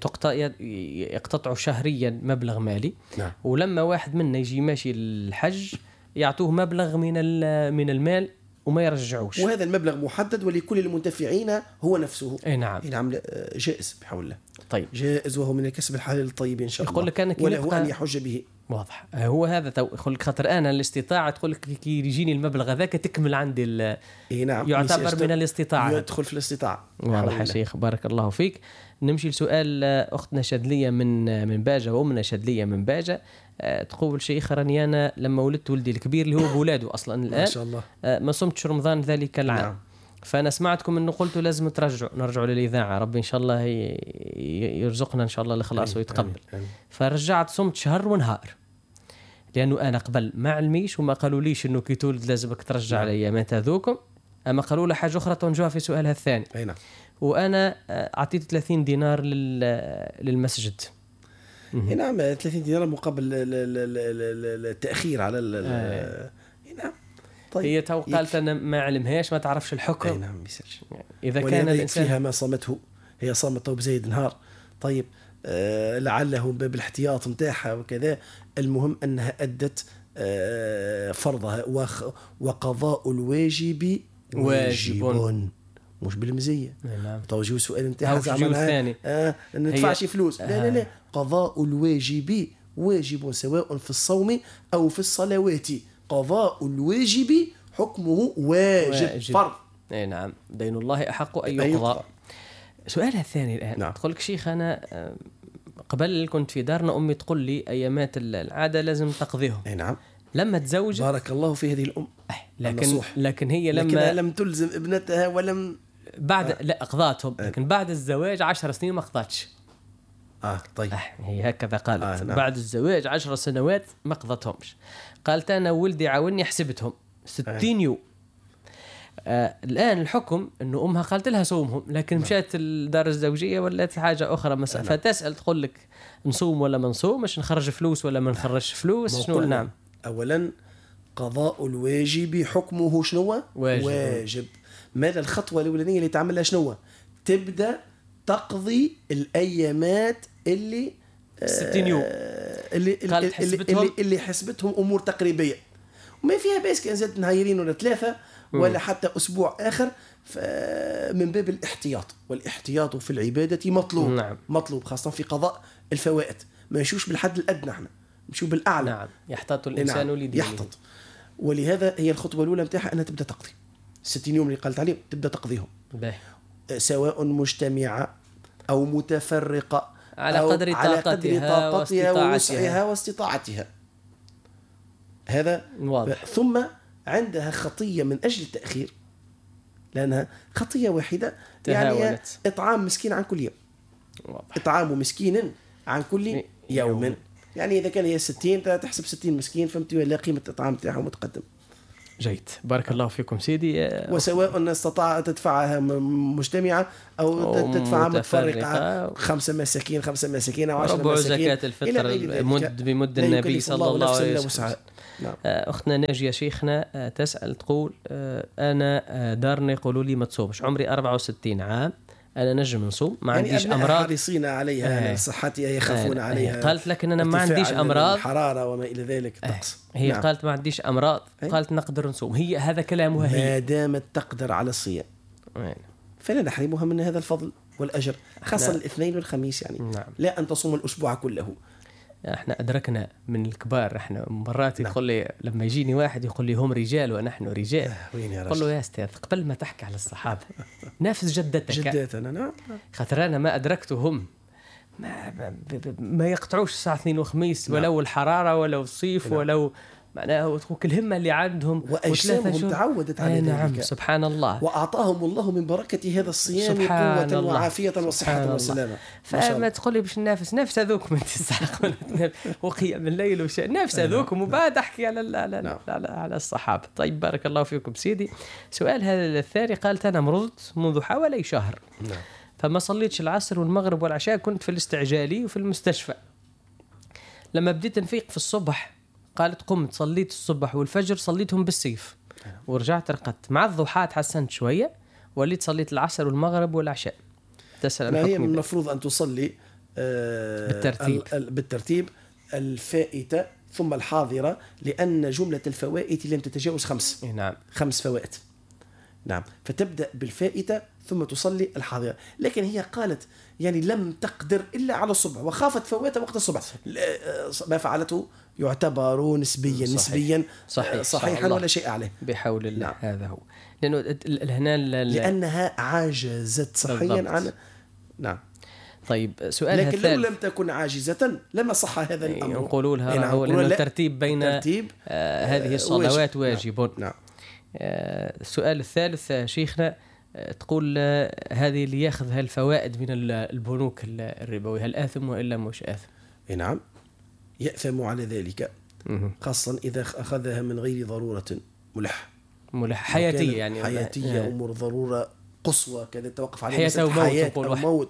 A: يقتطعوا شهريا مبلغ مالي.
C: نعم.
A: ولما واحد منا يجي ماشي الحج يعطوه مبلغ من المال وما يرجعوش،
C: وهذا المبلغ محدد ولكل المنتفعين هو نفسه.
A: نعم.
C: نعم جائز بحول الله.
A: طيب
C: جائز وهو من الكسب الحلال الطيب إن شاء الله.
A: يقول لك أنا
C: وله أن يحج به.
A: واضح. هو هذا يقول لك خاطر أنا الاستطاعة، تقول لك كي يجيني المبلغ هذاك تكمل عندي
C: نعم.
A: يعتبر من الاستطاعة،
C: يدخل في الاستطاعة.
A: واضح يا شيخ بارك الله فيك. نمشي لسؤال أختنا شادلية من باجة وأمنا شادلية من باجة. تقول شيخ راني أنا لما ولدت ولدي الكبير اللي هو بولاده أصلا الآن
C: ما شاء الله
A: ما صمتش رمضان ذلك العام.
C: نعم.
A: فأنا سمعتكم أنه قلتوا لازم نرجعوا للإذاعة، ربي إن شاء الله يرزقنا إن شاء الله الإخلاص ويتقبل. فرجعت صمت شهر ونهار، لأنه أنا قبل ما علميش وما قالوا ليش أنه كي تولد لازمك ترجع الأيامات هذوكم، أما قالوا له حاجة أخرى تنجوها في سؤالها الثاني.
C: نعم.
A: وأنا أعطيت 30 دينار للمسجد.
C: نعم 30 دينار مقابل التأخير على نعم.
A: طيب هي قالت أنا ما علمهاش ما تعرفش الحكم.
C: نعم بيسرش.
A: إذا كان الإنسان
C: فيها ما صمته، هي صامته بزيد نهار. طيب لعله بالاحتياط متاعها وكذا، المهم أنها أدت فرضها. وقضاء الواجب واجب مش بالمزية.
A: نعم.
C: توجيه سؤال انتهى زعما ندفعش فلوس. لا قضاء الواجب واجب سواء في الصوم أو في الصلوات. قضاء الواجب حكمه واجب فرض.
A: نعم دين الله أحق أن يقضى. سؤالها الثاني الآن.
C: نعم.
A: تقول لك شيخ أنا قبل كنت في دارنا أمي تقول لي أيامات العادة لازم تقضيهم.
C: نعم.
A: لما تزوجت
C: بارك الله في هذه الأم
A: لكن هي لما
C: لم تلزم ابنتها ولم
A: بعد لا أقضاتهم، لكن بعد الزواج 10 سنين ما قضتش.
C: طيب
A: هي هكذا قالت.
C: نعم.
A: بعد الزواج 10 سنوات ما قضتهمش. قالت أنا ولدي عاوني حسبتهم 60 يوم. الآن الحكم أنه أمها قالت لها صومهم، لكن مشات الدار الزوجية ولا حاجة أخرى مثلا. فتسأل تقول لك نصوم ولا ما نصومش، نخرج فلوس ولا ما نخرجش فلوس، شنو؟ نعم.
C: أولا قضاء الواجب حكمه شنو؟ واجب. ماذا الخطوة الأولانية اللي تعملها شنو؟ تبدأ تقضي الأيامات اللي
A: 60 يوم
C: اللي حسبتهم أمور تقريبية، وما فيها بس كان زاد نهايرين ولا 3 ولا حتى أسبوع آخر، من باب الاحتياط. والاحتياط في العبادة مطلوب.
A: نعم.
C: مطلوب خاصة في قضاء الفوائد. ما نمشوش بالحد الأدنى، احنا نمشوا بالأعلى.
A: نعم. يحتاط الإنسان لدينه.
C: يحتاط. ولهذا هي الخطوة الأولى متاعها أنها تبدأ تقضي 60 يوم اللي قالت عليهم، تبدأ تقضيهم. سواء مجتمعة أو متفرقة
A: على قدر طاقتها
C: ووسعها واستطاعتها. هذا واضح. ثم عندها خطية من أجل التأخير، لأنها خطية واحدة يعني إطعام مسكين عن كل يوم. واضح. إطعام مسكين عن كل يوم. يعني إذا كان هي 60 تحسب 60 مسكين، فهمت ولا قيمة الإطعام تاعها متقدم.
A: جيد، بارك الله فيكم سيدي.
C: وسواء استطاع تدفعها مجتمعة أو تدفعها متفرقة، 5 مساكين 5 مساكين أو 10 مساكين،
A: زكاة الفطر بمد النبي صلى الله عليه وسلم. نعم. أختنا ناجية شيخنا تسأل تقول أنا دارنا يقولوا لي ما تصومش، عمري 64 عام، أنا نجم نصوم، ما عنديش أمراض،
C: حريصين عليها صحتها، يخافون عليها.
A: قالت لكن أنا ما عنديش أمراض،
C: الحرارة وما إلى ذلك الطقس.
A: هي نعم. قالت ما عنديش أمراض، قالت نقدر نصوم، هي هذا كلامها هي
C: ما دامت تقدر على الصيام فلا نحرمها من هذا الفضل والأجر، خاصة الاثنين والخميس يعني. نعم. لا أن تصوم الأسبوع كله.
A: احنا أدركنا من الكبار، احنا مرات يقول لي لما يجيني واحد يقول لي هم رجال ونحن رجال، قل له يا أستاذ قبل ما تحكي على الصحابة نافس
C: جدتنا. نعم.
A: خاطر أنا ما أدركتهم ما يقطعوش الساعة 2 وخميس. نعم. ولو الحرارة ولو الصيف. نعم. ولو معناه الهمة اللي عندهم
C: وأجسامهم تعودت على ذلك.
A: نعم سبحان الله.
C: وأعطاهم الله من بركة هذا الصيام قوة وعافية وصحة وسلامة.
A: فما تقول لي باش نفس هذوك من تسعة وقيام الليل نفس هذوكم وبعد أحكي على الصحابة. طيب بارك الله فيكم سيدي. سؤال هذا الثاني، قالت أنا مرضت منذ حوالي شهر. نعم. فما صليتش العصر والمغرب والعشاء، كنت في الاستعجالي وفي المستشفى. لما بديت نفيق في الصبح قالت قمت صليت الصبح والفجر صليتهم بالسيف ورجعت رقدت، مع الضحى تحسنت شوية وليت صليت العصر والمغرب والعشاء. تسأل
C: ما هي المفروض أن تصلي بالترتيب الفائتة ثم الحاضرة، لأن جملة الفوائت لم تتجاوز 5.
A: نعم.
C: 5 فوائت. نعم. فتبدأ بالفائتة ثم تصلي الحاضرة، لكن هي قالت يعني لم تقدر إلا على الصبح وخافت فوات وقت الصبح. ما فعلته يعتبر نسبيا. صحيح. نسبيا صحيحا ولا شيء عليه
A: بحول الله.
C: نعم.
A: هذا هو، لأنه
C: لأنها عاجزت صحيا عن. نعم.
A: طيب سؤال
C: لكن لو لم تكن عاجزة لما صح هذا الأمر.
A: يقولوا لها هو لأنه الترتيب بين هذه الصلوات واجب.
C: نعم.
A: السؤال الثالث شيخنا تقول هذه اللي ياخذ هالفوائد من البنوك الربوية هل آثم وإلا مش آثم؟
C: نعم يأثم على ذلك، خاصة إذا أخذها من غير ضرورة ملح
A: حياتية، يعني
C: حياتية أمور ضرورة قصوى كذا توقف عليها
A: حياة
C: أو موت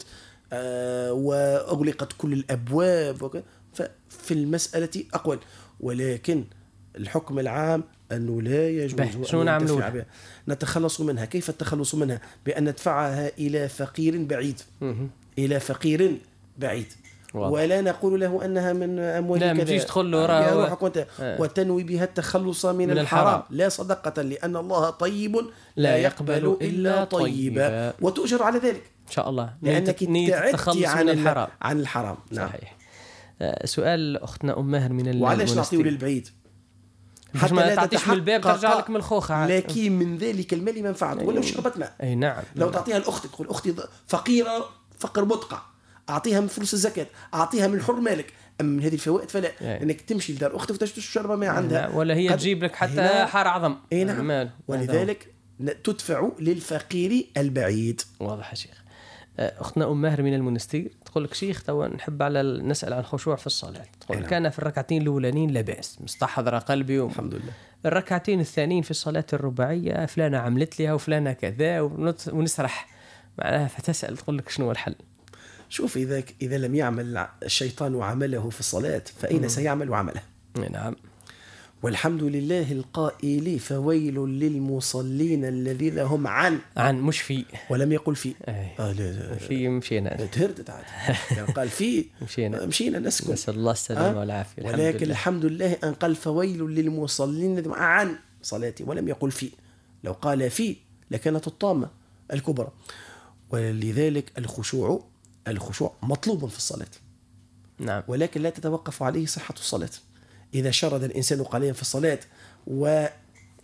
C: وأغلقت كل الأبواب ففي المسألة أقوال، ولكن الحكم العام أنه لا يجوز
A: شو نعمل؟
C: نتخلص منها. كيف التخلص منها؟ بأن ندفعها إلى فقير بعيد. إلى فقير بعيد. ولا نقول له أنها من أموال كذا،
A: لا مجيش تدخل له
C: وتنوي بها التخلص من الحرام. لا صدقة، لأن الله طيب لا يقبل إلا طيبا، وتؤجر على ذلك
A: إن شاء الله،
C: لأنك تعدتي عن الحرام. نعم.
A: صحيح. سؤال أختنا أم ماهر من
C: وعلاش نعطيه للبعيد؟
A: حتى لا تعطيش من الباب ترجع لك من الخوخة،
C: لكن من ذلك المال منفعة. ولو شربت ماء.
A: أي نعم.
C: لو تعطيها الأخت تقول أختي فقيرة فقر مدقع، أعطيها من فلوس الزكاة، أعطيها من حر مالك. أما من هذه الفوائد فلا، لأنك تمشي لدار أختك وتشرب ما عندها،
A: ولا هي تجيب لك حتى حار عظم.
C: أي نعم. ولذلك تدفع للفقير البعيد.
A: واضح يا شيخ. أختنا أم ماهر من المنستير تقول لك شيخ توا نحب على نسأل عن الخشوع في الصلاة. تقول كان في الركعتين الأولانيين لا بأس، مستحضر قلبي
C: الحمد لله.
A: الركعتين الثانيين في الصلاة الرباعية فلانة عملت لها وفلانة كذا ونسرح معناها، فتسأل تقول لك شنو الحل؟
C: شوف إذا لم يعمل الشيطان عمله في الصلاة فأين سيعمل عمله؟
A: نعم.
C: والحمد لله القائل فويل للمصلين الذين هم عن
A: مش في،
C: ولم يقل في.
A: لا في مشينا
C: تهردت عاد يعني قال في مشينا نسكن،
A: نسأل الله السلامة والعافية.
C: ولكن الحمد لله أن قال فويل للمصلين الذين عن صلاتي ولم يقل في. لو قال في لكانت الطامة الكبرى. ولذلك الخشوع مطلوب في الصلاة.
A: نعم.
C: ولكن لا تتوقف عليه صحة الصلاة. إذا شرد الإنسان قليلا في الصلاة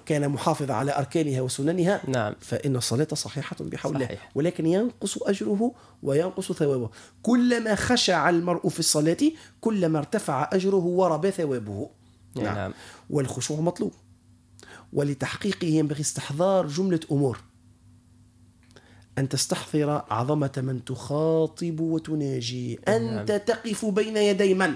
C: كان محافظا على أركانها وسننها
A: نعم.
C: فإن الصلاة صحيحة بحول الله، ولكن ينقص أجره وينقص ثوابه. كلما خشع المرء في الصلاة كلما ارتفع أجره وربى ثوابه.
A: نعم.
C: والخشوع مطلوب، ولتحقيقه ينبغي استحضار جملة أمور: أن تستحضر عظمة من تخاطب وتناجي. أنت تقف بين يدي من؟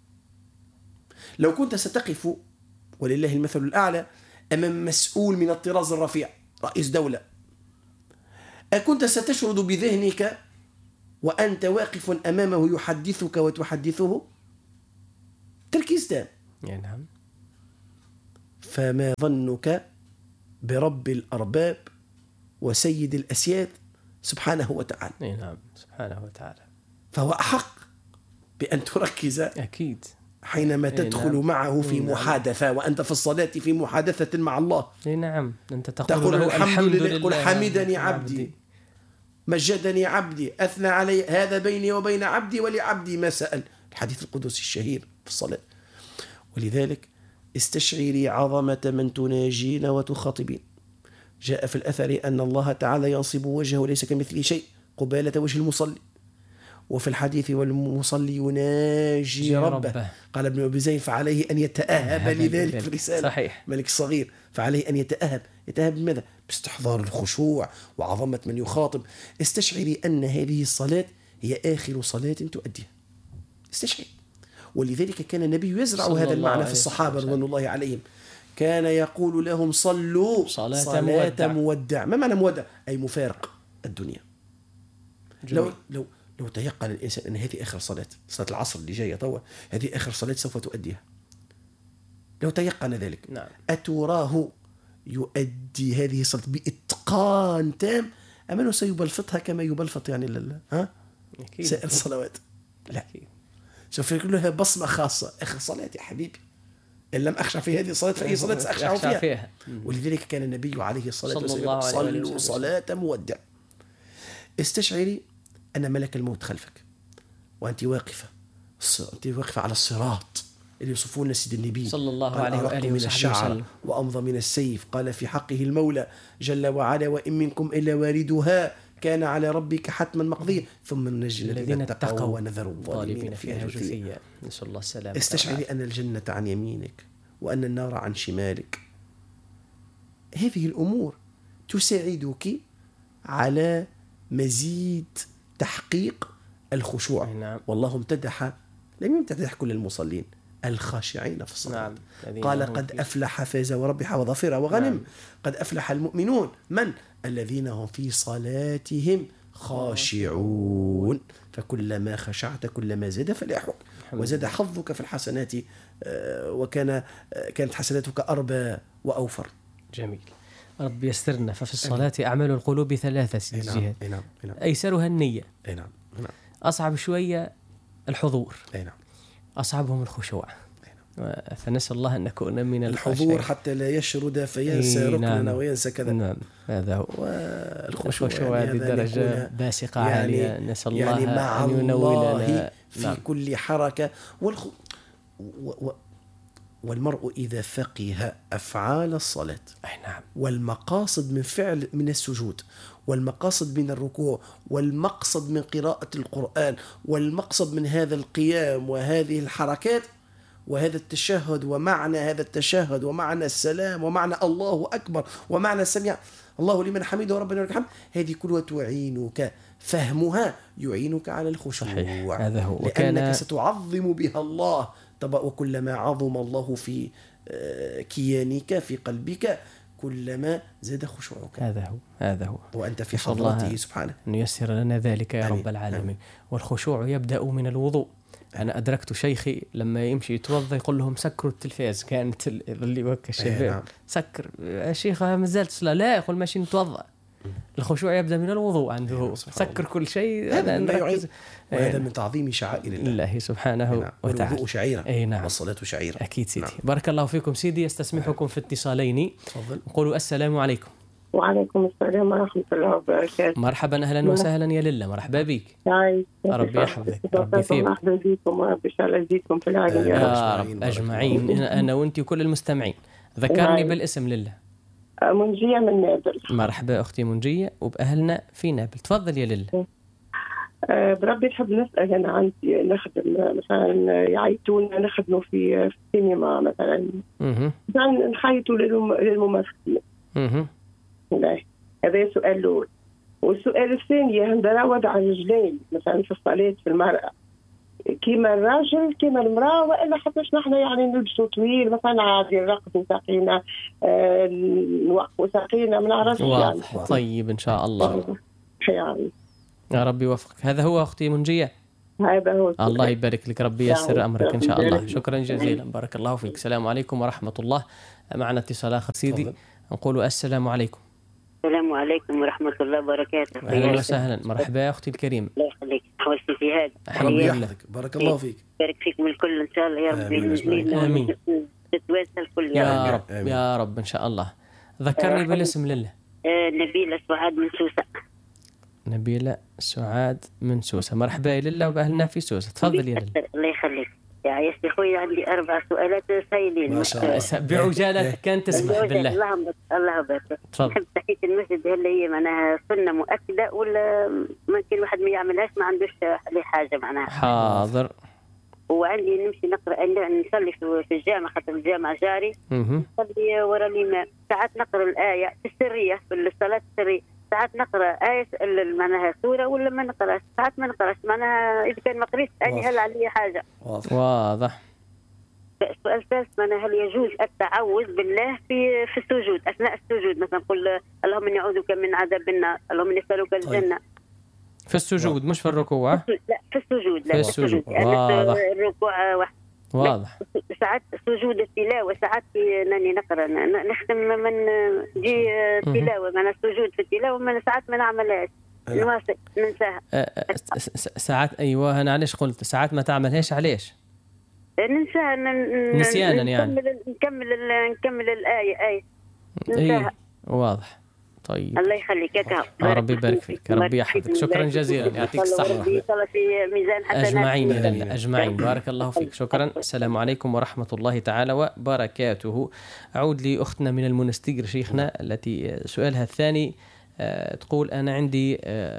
C: لو كنت ستقف ولله المثل الأعلى أمام مسؤول من الطراز الرفيع، رئيس دولة، أكنت ستشرد بذهنك وأنت واقف أمامه يحدثك وتحدثه؟ تركيز تام.
A: نعم.
C: فما ظنك برب الأرباب وسيد الأسياد سبحانه وتعالى؟
A: نعم سبحانه وتعالى.
C: فهو أحق بأن تركز
A: أكيد
C: حينما تدخل معه في محادثة، وأنت في الصلاة في محادثة مع الله.
A: نعم. أنت
C: تقول له الحمد لله، قل حمدني عبدي، مجدني عبدي، أثنى علي، هذا بيني وبين عبدي ولعبدي ما سأل، الحديث القدسي الشهير في الصلاة. ولذلك استشعري عظمة من تناجين وتخاطبين. جاء في الأثر أن الله تعالى ينصب وجهه ليس كمثله شيء قبالة وجه المصلي، وفي الحديث والمصلي يناجي ربه. قال ابن أبي زيد فعليه أن يتأهب لذلك في الرسالة.
A: صحيح.
C: ملك الصغير فعليه أن يتأهب. يتأهب بماذا؟ باستحضار الخشوع وعظمة من يخاطب. استشعري أن هذه الصلاة هي آخر صلاة تؤديها. استشعري. ولذلك كان النبي يزرع هذا المعنى في الصحابة رضوان الله عليهم. كان يقول لهم صلوا صلاة مودع. ما معنى مودع؟ أي مفارق الدنيا. لو تيقن الإنسان أن هذه آخر صلاة العصر اللي جاية طوى، هذه آخر صلاة سوف تؤديها، لو تيقن ذلك،
A: نعم.
C: أتراه يؤدي هذه الصلاة بإتقان تام أم أنه سيبلفطها كما يبلفط يعني سائر الصلوات؟ لا، سوف يكون لها بصمة خاصة. آخر صلاة يا حبيبي، إن لم أخشع في هذه الصلاة فأي صلاة سأخشع فيها. ولذلك كان النبي عليه الصلاة والسلام صلوا صلاة مودع. استشعري أن ملك الموت خلفك وأنت واقفة على الصراط اللي يصفون سيد النبي
A: صلى الله عليه وآله وسلم
C: وأمضى من السيف. قال في حقه المولى جل وعلا: وإن منكم إلا واردها كان على ربك حتما مقضيا ثم ننجي الذين اتقوا ونذر الظالمين فيها جثيا.
A: نسأل الله السلامة.
C: استشعري أن الجنة عن يمينك وأن النار عن شمالك. هذه الأمور تساعدك على مزيد تحقيق الخشوع.
A: نعم.
C: والله لم يمتدح كل المصلين، الخاشعين في الصلاة. نعم. قال: قد أفلح فاز وربح وظفر وغنم. نعم. قد أفلح المؤمنون من؟ الذين هم في صلاتهم خاشعون. فكلما خشعت كلما زاد فلاحك وزاد حظك في الحسنات، كانت حسناتك أربى وأوفر.
A: جميل. رب يسترنا. ففي الصلاة أعمال القلوب ثلاثة جهات.
C: نعم.
A: أيسرها النية.
C: نعم.
A: أصعب شوية الحضور.
C: نعم.
A: أصعبهم الخشوع. فنسأل الله أن نكون من
C: الحضور حتى لا يشرد فينسى ركننا وينسى كذا.
A: نعم. هذا هو الخشوع يعني بدرجة باسقة عالية. نسأل الله
C: يعني مع
A: أن ينولنا
C: في كل حركة. والمرء إذا فقه أفعال الصلاة،
A: نعم،
C: والمقاصد من فعل من السجود، والمقاصد من الركوع، والمقصد من قراءة القرآن، والمقصد من هذا القيام وهذه الحركات وهذا التشهد ومعنى هذا التشهد ومعنى السلام ومعنى الله أكبر ومعنى السميع الله لمن حمده وربنا ولك الحمد، هذه كلها تعينك، فهمها يعينك على الخشوع.
A: هذا هو.
C: لأنك ستعظم بها الله. وكلما عظم الله في كيانك في قلبك كلما زاد خشوعك.
A: هذا هو.
C: وأنت في حضرته سبحانه.
A: أن ييسر لنا ذلك يا رب العالمين. والخشوع يبدأ من الوضوء. أنا أدركت شيخي لما يمشي يتوضى يقول لهم سكروا التلفاز، كانت اللي وكا الشباب سكر يا شيخ ما زالت صلاة، لا يقول ماشي نتوضى. الخشوع يبدأ من الوضوء عنده، سكر كل شيء.
C: وهذا من تعظيم شعائر
A: الله سبحانه وتعالى.
C: الوضوء شعيرة
A: نعم.
C: والصلاة شعيرة.
A: أكيد سيدي. نعم. بارك الله فيكم سيدي. استسمحكم في اتصالين.
C: تفضل.
A: قولوا السلام عليكم.
G: وعليكم السلام ورحمة الله وبركاته.
A: مرحبا، أهلا وسهلا يا لله. مرحبا بك. ربي يحفظك، ربي يثيبك.
G: مرحبا بكم وربي يجزيكم في العالم
A: يا رب أجمعين، أنا وأنت وكل المستمعين. ذكرني بالاسم لله.
G: منجية من نابل.
A: مرحبا أختي منجية وبأهلنا في نابل. تفضل يا لله.
G: بربي نحب نسأل، أنا عندي نخدم مثلا يعيطونا نخدموا في السينما مثلا، نحيطوا للممثلين. هذا سؤال الأول. والسؤال الثاني عندنا وضع الرجلين مثلا في الصلاة في المرأة كيما الراجل كيما المرأة، وإلا حتىش نحن يعني نلبسوا طويل مثلا عادي نرقصوا ساقينا نوقفوا ساقينا ما نعرفش يعني.
A: طيب إن شاء الله
G: يعني
A: يا رب يوفقك. هذا هو أختي منجية.
G: هذا هو.
A: الله يبارك لك، ربي ييسر أمرك إن شاء الله. شكرا جزيلا، بارك الله فيك. السلام عليكم ورحمة الله. معنا اتصال آخر سيدي، نقول السلام عليكم.
H: السلام عليكم ورحمة الله وبركاته.
A: أهلا وسهلا، مرحبا يا أختي الكريمة.
H: الله يخليك، حوالتي في هذا.
A: الحمد لله،
C: بارك الله فيك.
H: بارك فيكم الكل إن شاء الله يا رب.
A: آمين.
H: تتواصل كل
A: يا رب يا رب إن شاء الله. ذكرني بالاسم لله.
H: نبيلة سعاد من سوسة.
A: نبيلة سعاد من سوسة، مرحبا يا لله وبأهلنا في سوسة. تفضل يا لله.
H: الله يخليك يا خوي، عندي 4 سؤالات سائلين
C: ما شاء الله.
A: بعجالة كان تسمح بالله.
H: الله يبارك. نحب تحية المسجد، هل هي معناها سنة مؤكدة ولا ممكن واحد ما يعملهاش ما عندوش عليه حاجة معناها؟
A: حاضر.
H: وعندي نمشي نقرأ نصلي في الجامع، خاطر الجامع جاري. نصلي ورا الإمام، ساعات نقرأ الآية في السرية في الصلاة السرية، ساعات نقرأ آية معناها سورة ولا ما نقرأش، ساعات ما نقرأش معناها إذا كان ما قريتش أني هل علي حاجة.
A: واضح.
H: السؤال الثالث معناها هل يجوز التعوذ بالله في السجود أثناء السجود، مثلا نقول اللهم إني أعوذ بك من عذاب النار، اللهم إني أسألك الجنة.
A: في السجود مش في الركوع؟
H: لا في السجود. لا
A: في السجود.
H: واضح. الركوع واحد.
A: واضح.
H: ساعات سجود التلاوة، ساعات ناني نقرأ نختم من جي التلاوة، من السجود في التلاوة من ساعات ما نعملهاش نواصل ننساها.
A: ساعات أيوة، أنا علاش قلت ساعات ما تعملهاش؟ علاش؟
H: ننساها
A: نسيانا يعني.
H: نكمل الآية ننساها.
A: واضح. طيب
H: الله يخليك يا
A: ربي يبارك فيك، ربي يحفظك. شكرا جزيلا، يعطيك الصحة.
H: في ميزان حسنات
A: أجمعين لله أجمعين، بارك الله فيك. شكرا. السلام عليكم ورحمة الله تعالى وبركاته. أعود لأختنا من المنستير شيخنا التي سؤالها الثاني تقول أنا عندي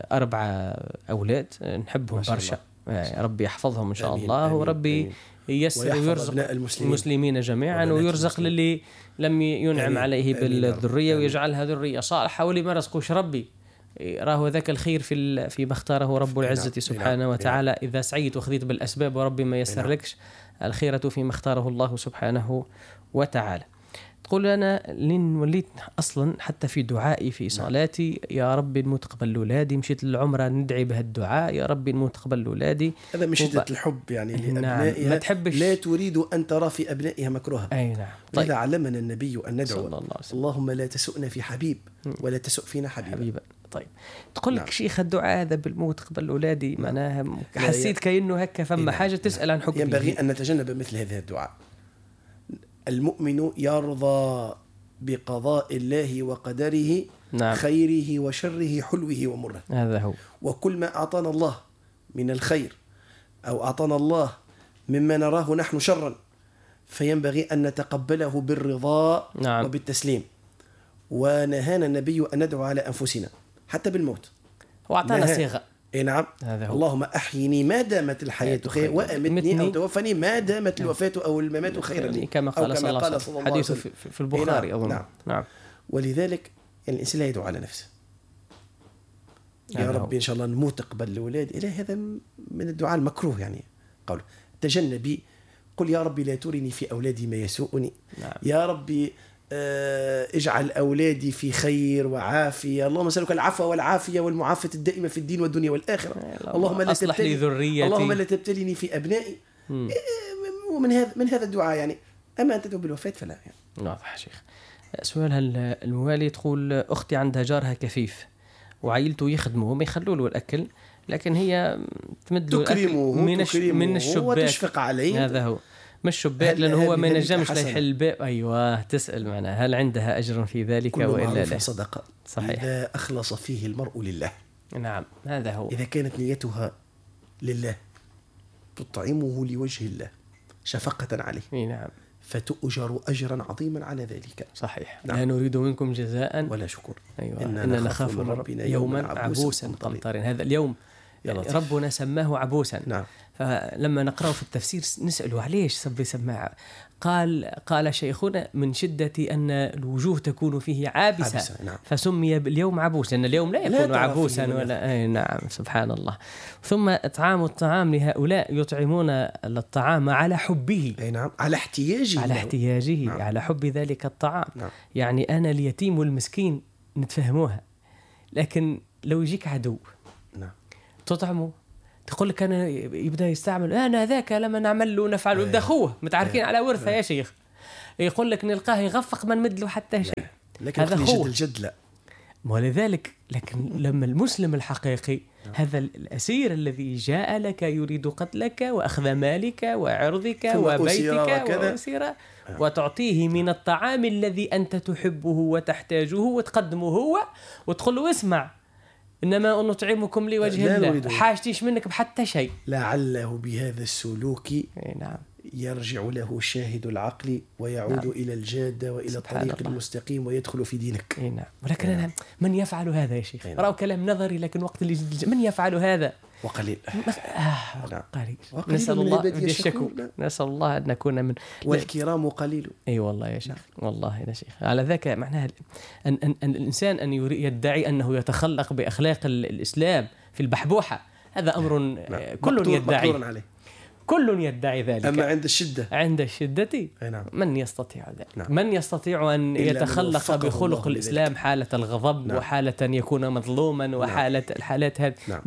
A: 4 أولاد نحبهم برشا، ربي يحفظهم إن شاء الله، وربي ييسر ويرزق المسلمين جميعا، ويرزق للي لم ينعم عليه بالذرية ويجعلها ذرية صالحة، واللي ما رزقوش ربي راه ذاك الخير فيما اختاره رب العزة سبحانه وتعالى. إذا سعيت وخذيت بالأسباب وربي ما يسر لكش، الخيرة فيما اختاره الله سبحانه وتعالى. تقول أنا لين وليت أصلا حتى في دعائي في صلاتي يا ربي المتقبل لأولادي، مشيت للعمرة ندعي بهالدعاء يا ربي المتقبل لأولادي.
C: هذا من شدة الحب يعني لأبنائها.
A: نعم. ما تحبش،
C: لا تريد أن ترى في أبنائها مكروها.
A: أي نعم.
C: طيب. علمنا النبي أن ندعو اللهم لا تسؤنا في حبيب ولا تسؤ فينا حبيبا.
A: طيب تقول لك شيخ الدعاء هذا بالمتقبل أولادي معناها حسيت كأنه هكا فما حاجة تسأل عن حكمه.
C: ينبغي أن نتجنب مثل هذا الدعاء. المؤمن يرضى بقضاء الله وقدره، نعم. خيره وشره حلوه ومره.
A: هذا هو.
C: وكل ما أعطانا الله من الخير أو أعطانا الله مما نراه نحن شرا فينبغي أن نتقبله بالرضا، نعم. وبالتسليم. ونهانا النبي أن ندعو على أنفسنا حتى بالموت،
A: وأعطانا صيغة.
C: نعم. اللهم أحيني ما دامت الحياة خير وأمتني أو توفني ما دامت الوفاة أو الممات خيرا لي،
A: كما قال صلى الله عليه وسلم، حديث في البخاري أظن.
C: نعم. ولذلك يعني الإنسان لا يدعو على نفسه. يا ربي إن شاء الله نموت تقبل الأولاد، إلى هذا من الدعاء المكروه يعني. قول تجنبي، قل يا ربي لا ترني في أولادي ما يسوءني. نعم. يا ربي اجعل أولادي في خير وعافية، اللهم أسألك العفو والعافية والمعافاة الدائمة في الدين والدنيا والآخرة. اللهم لا
A: أصلح لي ذريتي،
C: اللهم لا تبتليني في أبنائي. ومن هذا الدعاء يعني. أما أن تدعو بالوفاة فلا يعني.
A: واضح شيخ. سؤالها الموالي تقول أختي عندها جارها كفيف وعائلته يخدموه ما يخلوا له الأكل، لكن هي تمد له الأكل من الشباك
C: وتشفق عليه.
A: هذا هو مش شباك، لأنه هو ما ينجمش لا يحل الباب. أيوة تسأل معنا هل عندها أجر في ذلك وإلا لا؟
C: صدقة.
A: صحيح.
C: إذا أخلص فيه المرء لله.
A: نعم هذا هو.
C: إذا كانت نيتها لله تطعمه لوجه الله شفقة عليه.
A: نعم.
C: فتؤجر أجرا عظيما على ذلك.
A: صحيح. لا نريد منكم جزاء
C: ولا شكر.
A: أيوة. إننا نخاف من ربنا يوما عبوسا قمطريرا. هذا اليوم ربنا سماه عبوسا.
C: نعم.
A: فلما نقرأ في التفسير نسأله علاش سب سماه، قال شيخنا من شدة أن الوجوه تكون فيه عابسة.
C: نعم.
A: فسمي باليوم عبوس لأن اليوم لا يكون عبوسا ولا نعم سبحان الله. ثم إطعام الطعام لهؤلاء يطعمون الطعام على حبه.
C: نعم. على احتياجه
A: نعم. على حب ذلك الطعام.
C: نعم.
A: يعني أنا اليتيم والمسكين نتفهموها، لكن لو يجيك عدو
C: نعم
A: تطعمه تقول لك أنا يبدأ يستعمل أنا ذاك لما نعمل له نفعل ويبدأ أخوه متعاركين على ورثة يا شيخ، يقول لك نلقاه يغفق ما نمد له حتى شيء.
C: هذا أخوه الجد لا.
A: ولذلك لكن لما المسلم الحقيقي هذا الأسير الذي جاء لك يريد قتلك وأخذ مالك وعرضك وبيتك وأسيرة وتعطيه من الطعام الذي أنت تحبه وتحتاجه وتقدمه هو وتقول له اسمع إنما نطعمكم لوجه الله حاجتيش منك بحتى شيء.
C: لعله بهذا السلوك
A: نعم
C: يرجع له شاهد العقل ويعود نعم. إلى الجادة وإلى الطريق المستقيم ويدخل في دينك.
A: نعم. ولكن أنا من يفعل هذا يا شيخ؟ رأوا كلام نظري لكن وقت اللي من يفعل هذا؟
C: وقليل.
A: قليل. نسأل الله نسأل الله أن نكون من
C: والكرام قليل.
A: أي والله يا شيخ والله يا شيخ. على ذاك معناها أن الإنسان أن يدعي أنه يتخلق بأخلاق الإسلام في البحبوحة هذا أمر كل يدعي كل يدعي ذلك.
C: أما عند الشدة
A: نعم. من يستطيع ذلك؟ نعم. من يستطيع أن يتخلق بخلق الإسلام حالة الغضب نعم. وحالة أن يكون مظلوما وحالة نعم. الحالات هذه نعم.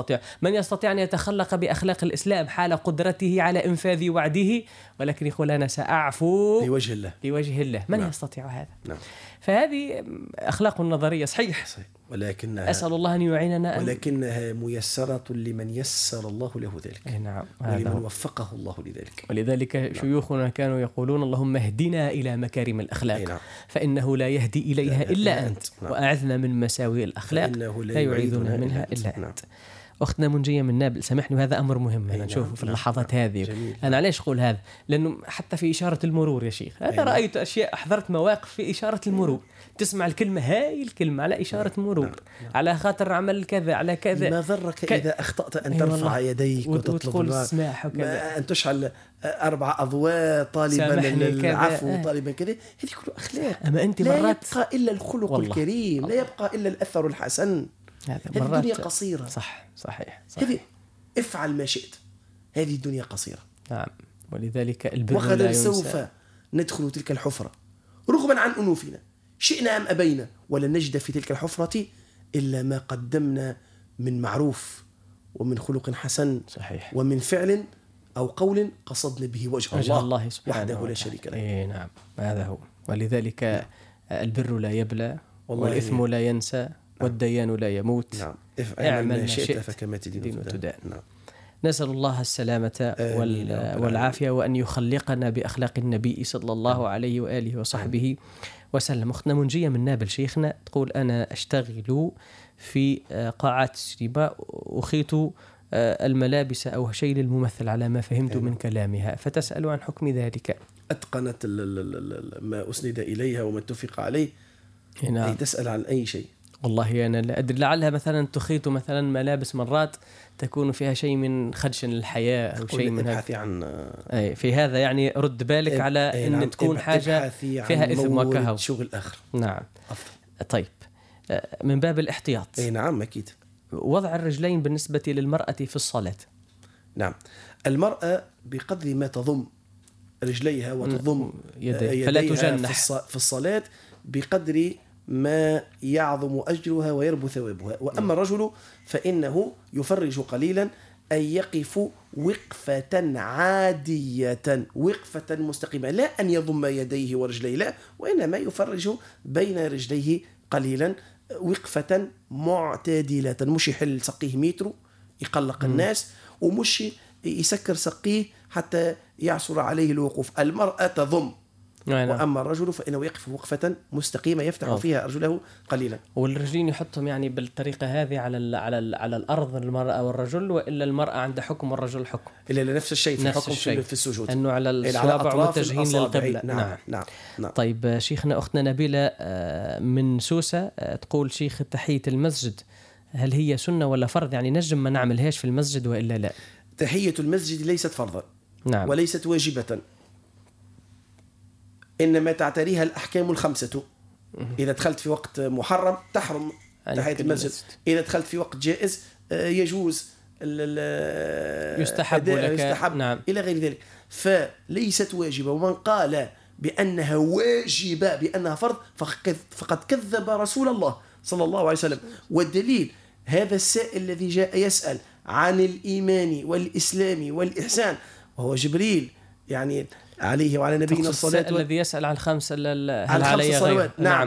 A: من يستطيع أن يتخلق بأخلاق الإسلام حال قدرته على إنفاذ وعده ولكن يقول أنا سأعفو لوجه الله من نعم. يستطيع هذا
C: نعم.
A: فهذه أخلاق نظرية صحيح.
C: ولكنها
A: أسأل الله أن يعيننا
C: ولكنها ميسرة لمن يسر الله له ذلك
A: نعم.
C: ولمن وفقه الله لذلك.
A: ولذلك نعم. شيوخنا كانوا يقولون اللهم اهدنا إلى مكارم الأخلاق نعم. فإنه لا يهدي إليها إلا أنت نعم. وأعذنا من مساوئ الأخلاق لا يعيذنا منها إلا نعم. أنت. أختنا منجية من نابل سامحني وهذا أمر مهم أنا نشوفه في اللحظات هذه جميل. أنا علاش أقول هذا لأنه حتى في إشارة المرور يا شيخ هذا رأيت أشياء أحضرت مواقف في إشارة المرور تسمع الكلمة هاي الكلمة على إشارة مرور على خاطر عمل كذا على كذا
C: ما ضرك إذا أخطأت أن ترفع يديك
A: وتطلب السماح وكذا
C: أن تشعل 4 أضواء طالبا العفو طالبا كذا هذه كله أخلاق.
A: أما أنت
C: لا يبقى إلا الخلق الكريم لا يبقى إلا الأثر الحسن. هذه الدنيا قصيرة.
A: صحيح.
C: هذه افعل ما شئت هذه الدنيا قصيرة.
A: نعم. ولذلك البر
C: وغدا سوف ندخل تلك الحفرة رغبا عن أنوفنا شئنا أم أبينا ولن نجد في تلك الحفرة إلا ما قدمنا من معروف ومن خلق حسن
A: صحيح.
C: ومن فعل أو قول قصدنا به وجه الله وحده لا شريك له.
A: نعم هذا هو. ولذلك البر لا يبلى والإثم لا ينسى والديان لا يموت.
C: نعم. اعمل ما شئت فكما تدين
A: وتدان. نعم. نسأل الله السلامة والعافية وأن يخلقنا بأخلاق النبي صلى الله عليه وآله وصحبه وسلم. أختنا منجية من نابل شيخنا تقول أنا أشتغل في قاعات السينما أخيط الملابس أو شيء للممثل على ما فهمت من كلامها فتسأل عن حكم ذلك.
C: أتقنت ما أسند إليها وما اتفق عليه.
A: نعم.
C: تسأل عن أي شيء
A: والله أنا لا أدري لعلها مثلا تخيط مثلا ملابس مرات تكون فيها شيء من خدشن الحياة أو شيء من هذا
C: عن
A: في هذا يعني رد بالك على أن تكون حاجة فيها إثم وكهو
C: شغل آخر.
A: نعم أفضل. طيب من باب الاحتياط
C: نعم أكيد
A: وضع الرجلين بالنسبة للمرأة في الصلاة.
C: نعم المرأة بقدر ما تضم رجليها وتضم
A: يديها فلا تجنح
C: في الصلاة بقدر ما يعظم أجرها ويربو ثوابها. وأما الرجل فإنه يفرج قليلا أن يقف وقفة عادية وقفة مستقيمة لا أن يضم يديه ورجليه لا وإنما يفرج بين رجليه قليلا وقفة معتدلة مش يحل سقيه متر يقلق الناس ومش يسكر سقيه حتى يعصر عليه الوقوف. المرأة تضم وأما الرجل فإنه يقف وقفة مستقيمة يفتح فيها أرجله قليلا.
A: والرجلين يحطهم يعني بالطريقة هذه على الأرض المرأة والرجل، وإلا المرأة عندها حكم والرجل حكم؟
C: إلا نفس الشيء في الحكم في السجود،
A: أنه على الصوابع متجهين للقبلة.
C: نعم.
A: طيب شيخنا، أختنا نبيلة من سوسة تقول شيخ تحية المسجد هل هي سنة ولا فرض؟ يعني نجم ما نعملهاش في المسجد وإلا لا؟
C: تحية المسجد ليست فرضا
A: نعم.
C: وليست واجبة، إنما تعتريها الأحكام الخمسة. إذا دخلت في وقت محرم تحرم تحية المسجد، إذا دخلت في وقت جائز يجوز
A: يستحب
C: نعم. إلى غير ذلك، فليست واجبة. ومن قال بأنها واجبة بأنها فرض فقد كذب رسول الله صلى الله عليه وسلم. والدليل هذا السائل الذي جاء يسأل عن الإيمان والإسلام والإحسان، وهو جبريل يعني عليه وعلى نبينا الصلاة
A: الذي يسأل عن الخمس
C: صلوات. نعم.